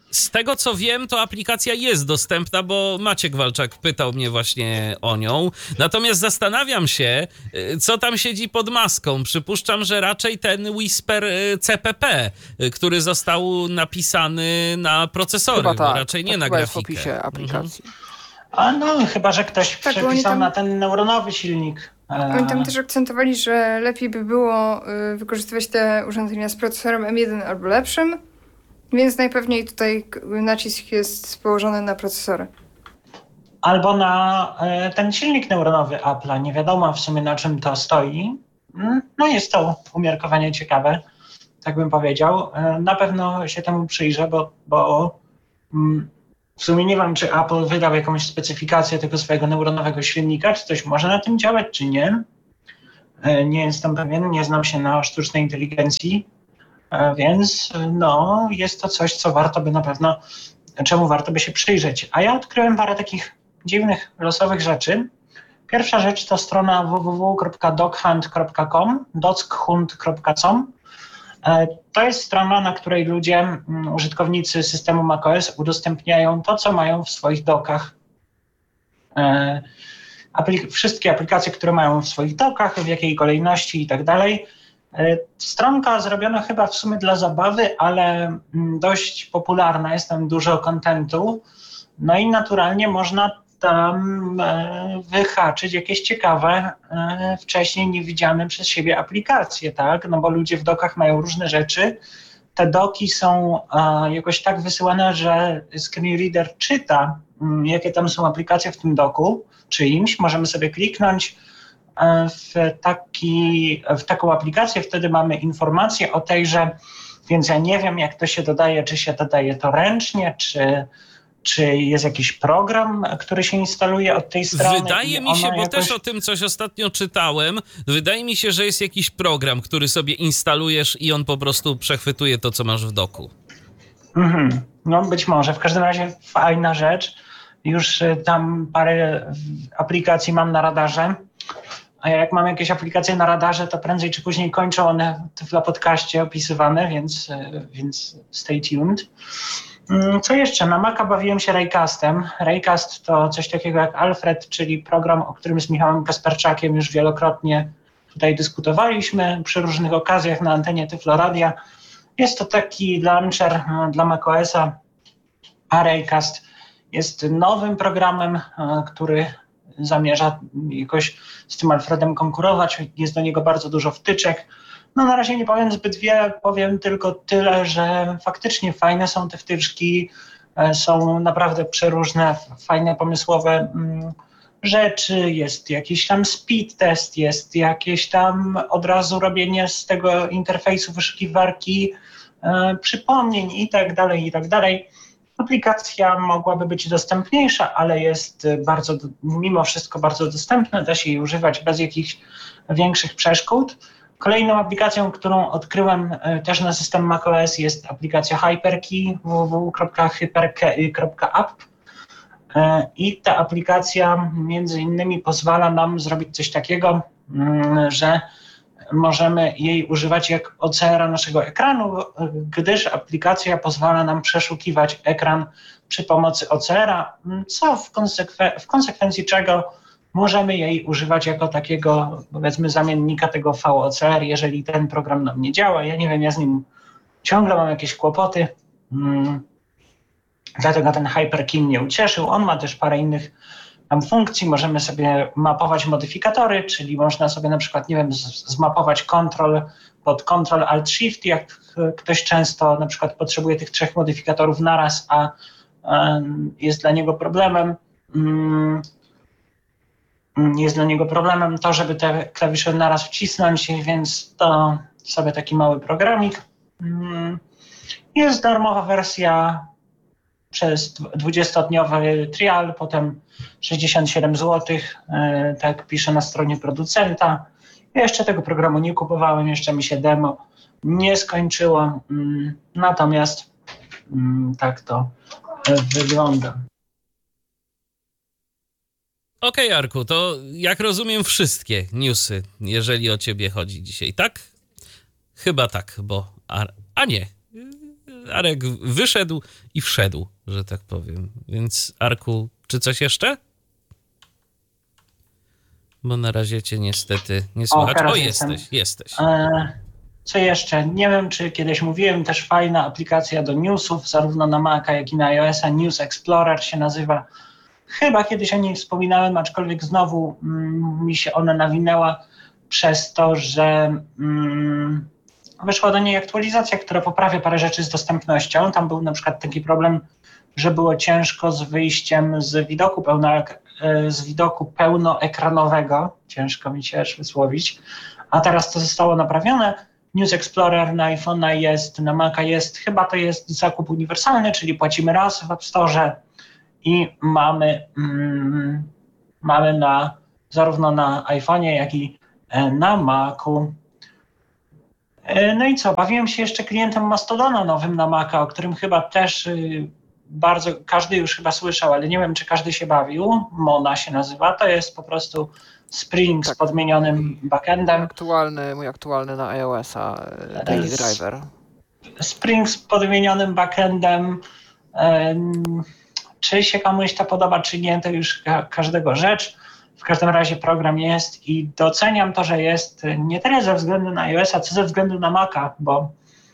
Z tego co wiem, to aplikacja jest dostępna, bo Maciek Walczak pytał mnie właśnie o nią. Natomiast zastanawiam się, co tam siedzi pod maską. Przypuszczam, że raczej ten Whisper CPP, który został napisany na procesory, Chyba tak, raczej nie tak na chyba jest w grafikę. opisie aplikacji. A no, chyba że ktoś Tak, bo oni przepisał tam- na ten neuronowy silnik. Oni tam też akcentowali, że lepiej by było wykorzystywać te urządzenia z procesorem M1 albo lepszym, więc najpewniej tutaj nacisk jest położony na procesory. Albo na ten silnik neuronowy Apple'a. Nie wiadomo w sumie, na czym to stoi. No jest to umiarkowanie ciekawe, tak bym powiedział. Na pewno się temu przyjrzę, bo w sumie nie wiem, czy Apple wydał jakąś specyfikację tego swojego neuronowego silnika, czy coś może na tym działać, czy nie. Nie jestem pewien, nie znam się na sztucznej inteligencji, więc no, jest to coś, co warto by na pewno, czemu warto by się przyjrzeć. A ja odkryłem parę takich dziwnych, losowych rzeczy. Pierwsza rzecz to strona www.dochunt.com, dochunt.com. To jest strona, na której ludzie, użytkownicy systemu macOS udostępniają to, co mają w swoich dokach. Wszystkie aplikacje, które mają w swoich dokach, w jakiej kolejności i tak dalej. Stronka zrobiona chyba w sumie dla zabawy, ale dość popularna, jest tam dużo kontentu. No i naturalnie można tam wyhaczyć jakieś ciekawe, wcześniej niewidziane przez siebie aplikacje, tak? No bo ludzie w dokach mają różne rzeczy. Te doki są jakoś tak wysyłane, że screen reader czyta, jakie tam są aplikacje w tym doku czyimś. Możemy sobie kliknąć w taką aplikację, wtedy mamy informację o tejże, więc ja nie wiem, jak to się dodaje, czy się dodaje to ręcznie, czy jest jakiś program, który się instaluje od tej strony. Wydaje mi się, bo też o tym coś ostatnio czytałem, wydaje mi się, że jest jakiś program, który sobie instalujesz i on po prostu przechwytuje to, co masz w doku. No być może. W każdym razie fajna rzecz. Już tam parę aplikacji mam na radarze. A jak mam jakieś aplikacje na radarze, to prędzej czy później kończą one w podcaście opisywane, więc stay tuned. Co jeszcze? Na Maca bawiłem się Raycastem. Raycast to coś takiego jak Alfred, czyli program, o którym z Michałem Kasperczakiem już wielokrotnie tutaj dyskutowaliśmy przy różnych okazjach na antenie Tyflo Radia. Jest to taki launcher dla macOSa, a Raycast jest nowym programem, który zamierza jakoś z tym Alfredem konkurować. Jest do niego bardzo dużo wtyczek. No na razie nie powiem zbyt wiele, powiem tylko tyle, że faktycznie fajne są te wtyczki, są naprawdę przeróżne, fajne, pomysłowe rzeczy, jest jakiś tam speed test, jest jakieś tam od razu robienie z tego interfejsu wyszukiwarki przypomnień i tak dalej, i tak dalej. Aplikacja mogłaby być dostępniejsza, ale jest mimo wszystko bardzo dostępna, da się jej używać bez jakichś większych przeszkód. Kolejną aplikacją, którą odkryłem też na system macOS, jest aplikacja HyperKey, www.hyperkey.app. I ta aplikacja między innymi pozwala nam zrobić coś takiego, że możemy jej używać jak OCR-a naszego ekranu, gdyż aplikacja pozwala nam przeszukiwać ekran przy pomocy OCR-a, co w konsekwencji czego możemy jej używać jako takiego, powiedzmy, zamiennika tego VOCR, jeżeli ten program nam nie działa. Ja nie wiem, ja z nim ciągle mam jakieś kłopoty, dlatego ten HyperKey mnie ucieszył. On ma też parę innych tam funkcji. Możemy sobie mapować modyfikatory, czyli można sobie na przykład, nie wiem, zmapować Ctrl pod Ctrl Alt Shift, jak ktoś często na przykład potrzebuje tych 3 modyfikatorów naraz, a jest dla niego problemem to, żeby te klawisze naraz wcisnąć, więc to sobie taki mały programik. Jest darmowa wersja przez 20-dniowy trial, potem 67 zł, tak pisze na stronie producenta. Ja jeszcze tego programu nie kupowałem, jeszcze mi się demo nie skończyło, natomiast tak to wygląda. Okej, Arku, to jak rozumiem wszystkie newsy, jeżeli o ciebie chodzi dzisiaj, tak? Chyba tak, bo... A nie. Arek wyszedł i wszedł, że tak powiem. Więc Arku, czy coś jeszcze? Bo na razie cię niestety nie słychać. O, jesteś. Co jeszcze? Nie wiem, czy kiedyś mówiłem, też fajna aplikacja do newsów, zarówno na Maca, jak i na iOS-a. News Explorer się nazywa. Chyba kiedyś o niej wspominałem, aczkolwiek znowu mi się ona nawinęła przez to, że wyszła do niej aktualizacja, która poprawia parę rzeczy z dostępnością. Tam był na przykład taki problem, że było ciężko z wyjściem z widoku pełnoekranowego. Ciężko mi się aż wysłowić. A teraz to zostało naprawione. News Explorer na iPhone'a jest, na Maca jest, chyba to jest zakup uniwersalny, czyli płacimy raz w App Store i mamy zarówno na iPhone'ie, jak i na Macu. No i co, bawiłem się jeszcze klientem Mastodona nowym na Maca, o którym chyba też bardzo każdy już chyba słyszał, ale nie wiem, czy każdy się bawił. Mona się nazywa, to jest po prostu Spring z podmienionym backendem. Mój aktualny na iOS-a Daily Driver. Spring z podmienionym backendem. Czy się komuś to podoba, czy nie, to już każdego rzecz. W każdym razie program jest i doceniam to, że jest nie tyle ze względu na iOS-a, co ze względu na Maca, bo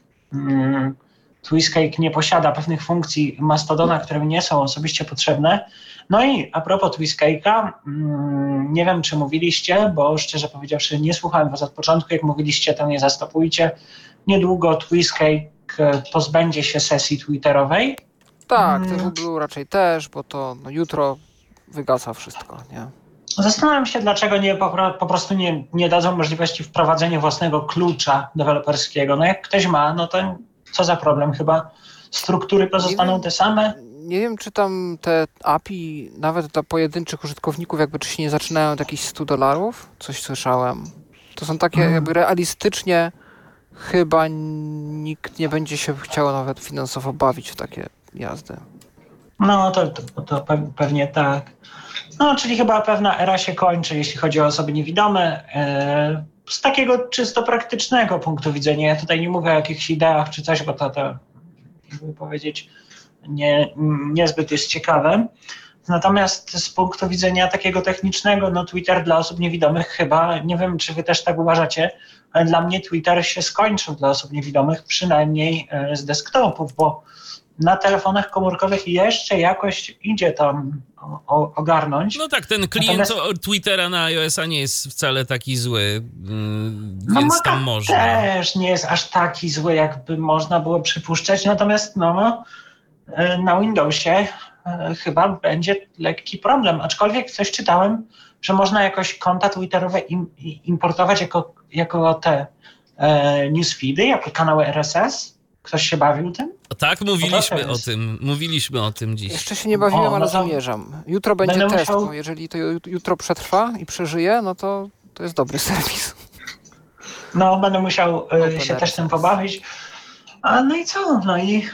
Twistcake nie posiada pewnych funkcji Mastodona, które mi nie są osobiście potrzebne. No i a propos Twistcake'a, nie wiem, czy mówiliście, bo szczerze powiedziawszy nie słuchałem was od początku, jak mówiliście, to nie zastopujcie. Niedługo Twistcake pozbędzie się sesji twitterowej. Tak, TWBlue raczej też, bo to jutro wygasa wszystko, nie? Zastanawiam się, dlaczego po prostu nie dadzą możliwości wprowadzenia własnego klucza deweloperskiego. No jak ktoś ma, no to co za problem? Chyba struktury pozostaną te same? Nie wiem, czy tam te API nawet dla pojedynczych użytkowników czy się nie zaczynają od jakichś $100? Coś słyszałem. To są takie realistycznie chyba nikt nie będzie się chciał nawet finansowo bawić w takie jazdy. No to pewnie tak. No, czyli chyba pewna era się kończy, jeśli chodzi o osoby niewidome. Z takiego czysto praktycznego punktu widzenia, ja tutaj nie mówię o jakichś ideach czy coś, bo to żeby powiedzieć, niezbyt jest ciekawe. Natomiast z punktu widzenia takiego technicznego, no Twitter dla osób niewidomych chyba, nie wiem, czy wy też tak uważacie, ale dla mnie Twitter się skończył dla osób niewidomych, przynajmniej z desktopów, bo na telefonach komórkowych jeszcze jakoś idzie tam ogarnąć. No tak, ten klient Twittera na iOS-a nie jest wcale taki zły, więc tam można. Też nie jest aż taki zły, jakby można było przypuszczać, natomiast na Windowsie chyba będzie lekki problem, aczkolwiek coś czytałem, że można jakoś konta twitterowe importować jako te newsfeedy, jako kanały RSS. Ktoś się bawił tym? Tak, mówiliśmy o tym dziś. Jeszcze się nie bawiłem, ale zamierzam. Jutro będzie test, bo jeżeli to jutro przetrwa i przeżyje, no to jest dobry serwis. No, będę musiał się też tym pobawić. No i co? No i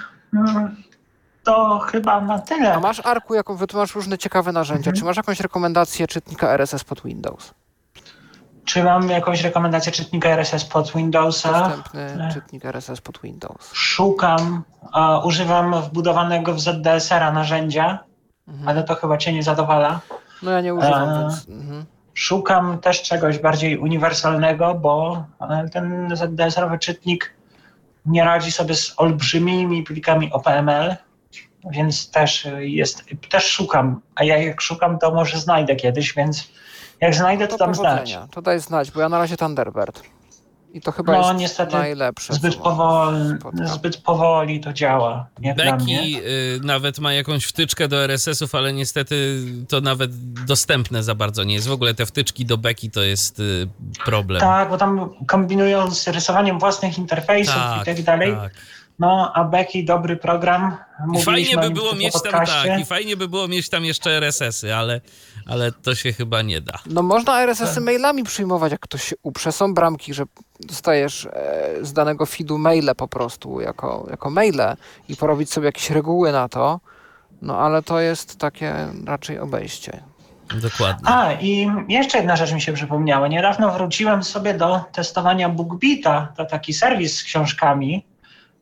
to chyba na tyle. A masz, Arku, ty masz różne ciekawe narzędzia. Czy masz jakąś rekomendację czytnika RSS pod Windows? Czy mam jakąś rekomendację czytnika RSS pod Windowsa? Dostępny czytnik RSS pod Windows. Szukam, używam wbudowanego w ZDSR-a narzędzia, ale to chyba cię nie zadowala. No ja nie używam, więc... Szukam też czegoś bardziej uniwersalnego, bo ten ZDSR-owy czytnik nie radzi sobie z olbrzymimi plikami OPML, więc też szukam. A jak szukam, to może znajdę kiedyś, więc jak znajdę, to dam znać. To daj znać, bo ja na razie Thunderbird. I to chyba jest niestety najlepsze. Zbyt powoli to działa. Becky nawet ma jakąś wtyczkę do RSS-ów, ale niestety to nawet dostępne za bardzo nie jest. W ogóle te wtyczki do Becky to jest problem. Tak, bo tam kombinują z rysowaniem własnych interfejsów i tak dalej. Tak. No, a Becky dobry program. Fajnie by było mieć tam fajnie by było mieć tam jeszcze RSS-y, ale to się chyba nie da. No można RSS-y mailami przyjmować, jak ktoś się uprze. Są bramki, że dostajesz z danego feedu maile po prostu jako maile i porobić sobie jakieś reguły na to. No ale to jest takie raczej obejście. Dokładnie. I jeszcze jedna rzecz mi się przypomniała. Niedawno wróciłem sobie do testowania BookBeata. To taki serwis z książkami.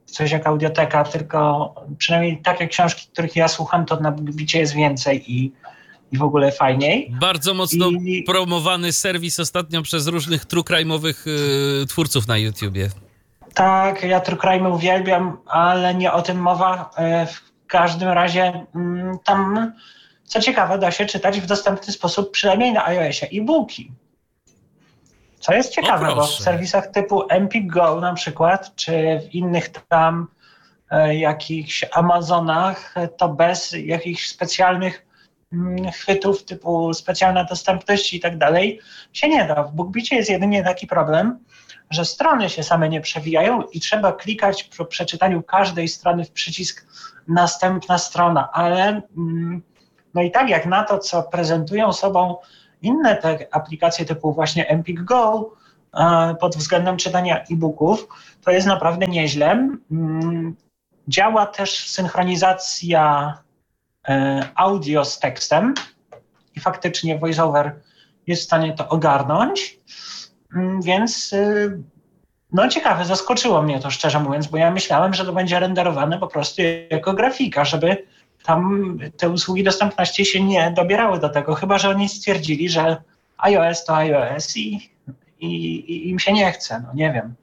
coś jak audioteka, tylko przynajmniej takie książki, których ja słucham, to na BookBeatie jest więcej i w ogóle fajniej. Bardzo mocno promowany serwis ostatnio przez różnych true crime'owych twórców na YouTubie. Tak, ja true crime uwielbiam, ale nie o tym mowa. W każdym razie tam, co ciekawe, da się czytać w dostępny sposób, przynajmniej na iOSie, e-booki. Co jest ciekawe, bo w serwisach typu Empik Go na przykład, czy w innych tam jakichś Amazonach, to bez jakichś specjalnych chwytów typu specjalna dostępność i tak dalej się nie da. W BookBeatie jest jedynie taki problem, że strony się same nie przewijają i trzeba klikać po przeczytaniu każdej strony w przycisk następna strona, ale no i tak jak na to, co prezentują sobą inne te aplikacje typu właśnie Empik Go pod względem czytania e-booków, to jest naprawdę nieźle. Działa też synchronizacja audio z tekstem i faktycznie VoiceOver jest w stanie to ogarnąć, więc no ciekawe, zaskoczyło mnie to szczerze mówiąc, bo ja myślałem, że to będzie renderowane po prostu jako grafika, żeby tam te usługi dostępności się nie dobierały do tego, chyba że oni stwierdzili, że iOS to iOS i im się nie chce, no nie wiem.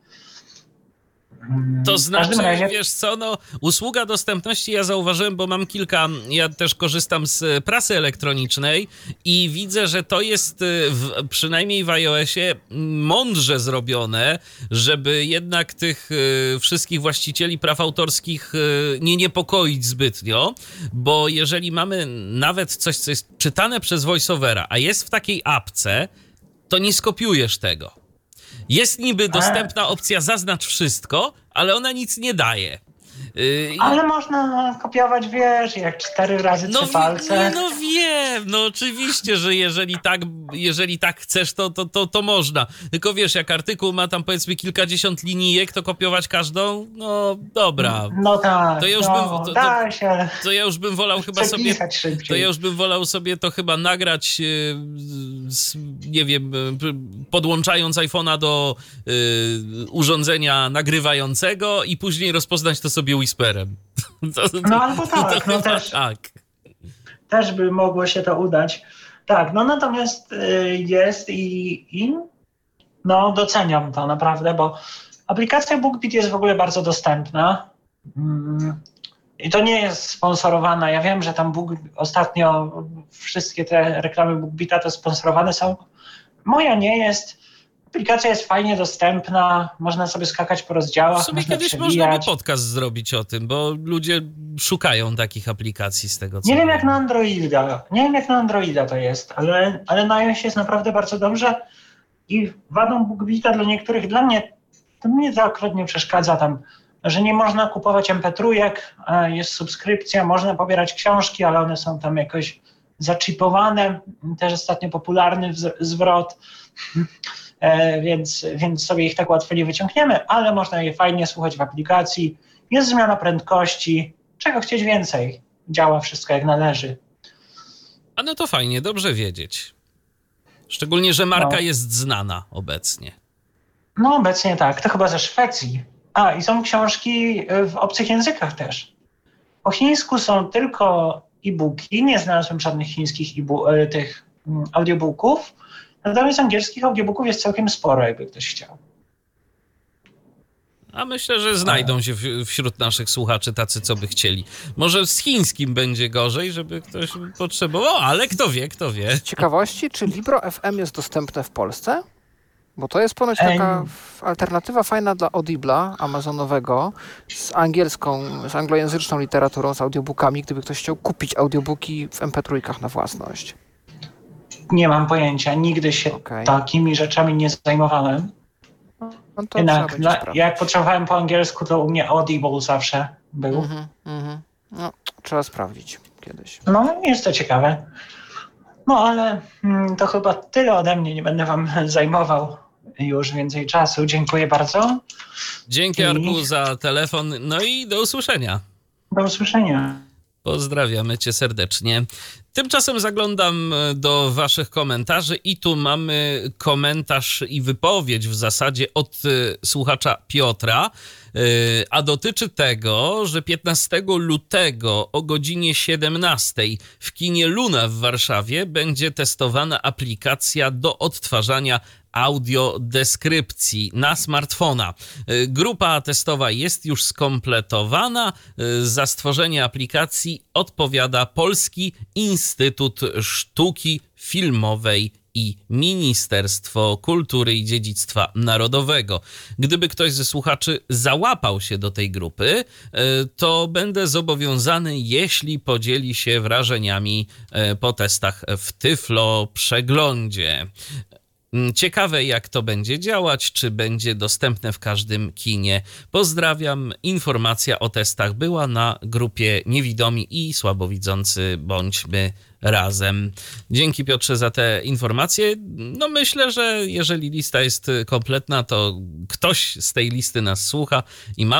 To znaczy, wiesz co, no usługa dostępności ja zauważyłem, bo mam ja też korzystam z prasy elektronicznej i widzę, że to jest przynajmniej w iOSie mądrze zrobione, żeby jednak tych wszystkich właścicieli praw autorskich nie niepokoić zbytnio, bo jeżeli mamy nawet coś, co jest czytane przez VoiceOvera, a jest w takiej apce, to nie skopiujesz tego. Jest niby dostępna opcja zaznacz wszystko, ale ona nic nie daje. Ale można kopiować, wiesz, jak 4 razy 3 palce. No wiem, no oczywiście, że jeżeli tak chcesz, to można. Tylko wiesz, jak artykuł ma tam powiedzmy kilkadziesiąt linijek, to kopiować każdą, no dobra. No tak, to ja już bym wolał chyba sobie, to ja już bym wolał sobie to chyba nagrać, nie wiem, podłączając iPhone'a do urządzenia nagrywającego i później rozpoznać to sobie Whisperem. No albo tak, no też by mogło się to udać. Tak, no natomiast jest i no doceniam to naprawdę, bo aplikacja BookBeat jest w ogóle bardzo dostępna i to nie jest sponsorowana. Ja wiem, że tam ostatnio wszystkie te reklamy BookBeata to sponsorowane są. Moja nie jest. Aplikacja jest fajnie dostępna, można sobie skakać po rozdziałach, w sumie kiedyś można by podcast zrobić o tym, bo ludzie szukają takich aplikacji z tego, co... Nie wiem jak na Androida to jest, ale na iOS jest naprawdę bardzo dobrze i wadą BookBeata dla mnie to akurat nie przeszkadza tam, że nie można kupować MP3, jest subskrypcja, można pobierać książki, ale one są tam jakoś zaczipowane, też ostatnio popularny zwrot. Więc sobie ich tak łatwo nie wyciągniemy, ale można je fajnie słuchać w aplikacji. Jest zmiana prędkości. Czego chcieć więcej? Działa wszystko jak należy. A no to fajnie, dobrze wiedzieć. Szczególnie, że marka jest znana obecnie. No obecnie tak, to chyba ze Szwecji. I są książki w obcych językach też. Po chińsku są tylko e-booki, nie znalazłem żadnych chińskich tych audiobooków. Natomiast angielskich audiobooków jest całkiem sporo, jakby ktoś chciał. A myślę, że znajdą się wśród naszych słuchaczy tacy, co by chcieli. Może z chińskim będzie gorzej, żeby ktoś potrzebował, ale kto wie. Z ciekawości, czy Libro FM jest dostępne w Polsce? Bo to jest ponoć taka alternatywa fajna dla Audibla amazonowego z anglojęzyczną literaturą, z audiobookami, gdyby ktoś chciał kupić audiobooki w MP3 na własność. Nie mam pojęcia, nigdy się takimi rzeczami nie zajmowałem. No to jednak jak potrzebowałem po angielsku, to u mnie Audible zawsze był. No, trzeba sprawdzić kiedyś. No, jest to ciekawe. No, ale to chyba tyle ode mnie. Nie będę wam zajmował już więcej czasu. Dziękuję bardzo. Dzięki, Arku, za telefon. No i do usłyszenia. Do usłyszenia. Pozdrawiamy cię serdecznie. Tymczasem zaglądam do waszych komentarzy i tu mamy komentarz i wypowiedź w zasadzie od słuchacza Piotra, a dotyczy tego, że 15 lutego o godzinie 17 w kinie Luna w Warszawie będzie testowana aplikacja do odtwarzania audiodeskrypcji na smartfona. Grupa testowa jest już skompletowana. Za stworzenie aplikacji odpowiada Polski Instytut Sztuki Filmowej i Ministerstwo Kultury i Dziedzictwa Narodowego. Gdyby ktoś ze słuchaczy załapał się do tej grupy, to będę zobowiązany, jeśli podzieli się wrażeniami po testach w Tyflo Przeglądzie. Ciekawe, jak to będzie działać, czy będzie dostępne w każdym kinie. Pozdrawiam. Informacja o testach była na grupie Niewidomi i Słabowidzący Bądźmy Razem. Dzięki, Piotrze, za te informacje. No myślę, że jeżeli lista jest kompletna, to ktoś z tej listy nas słucha i ma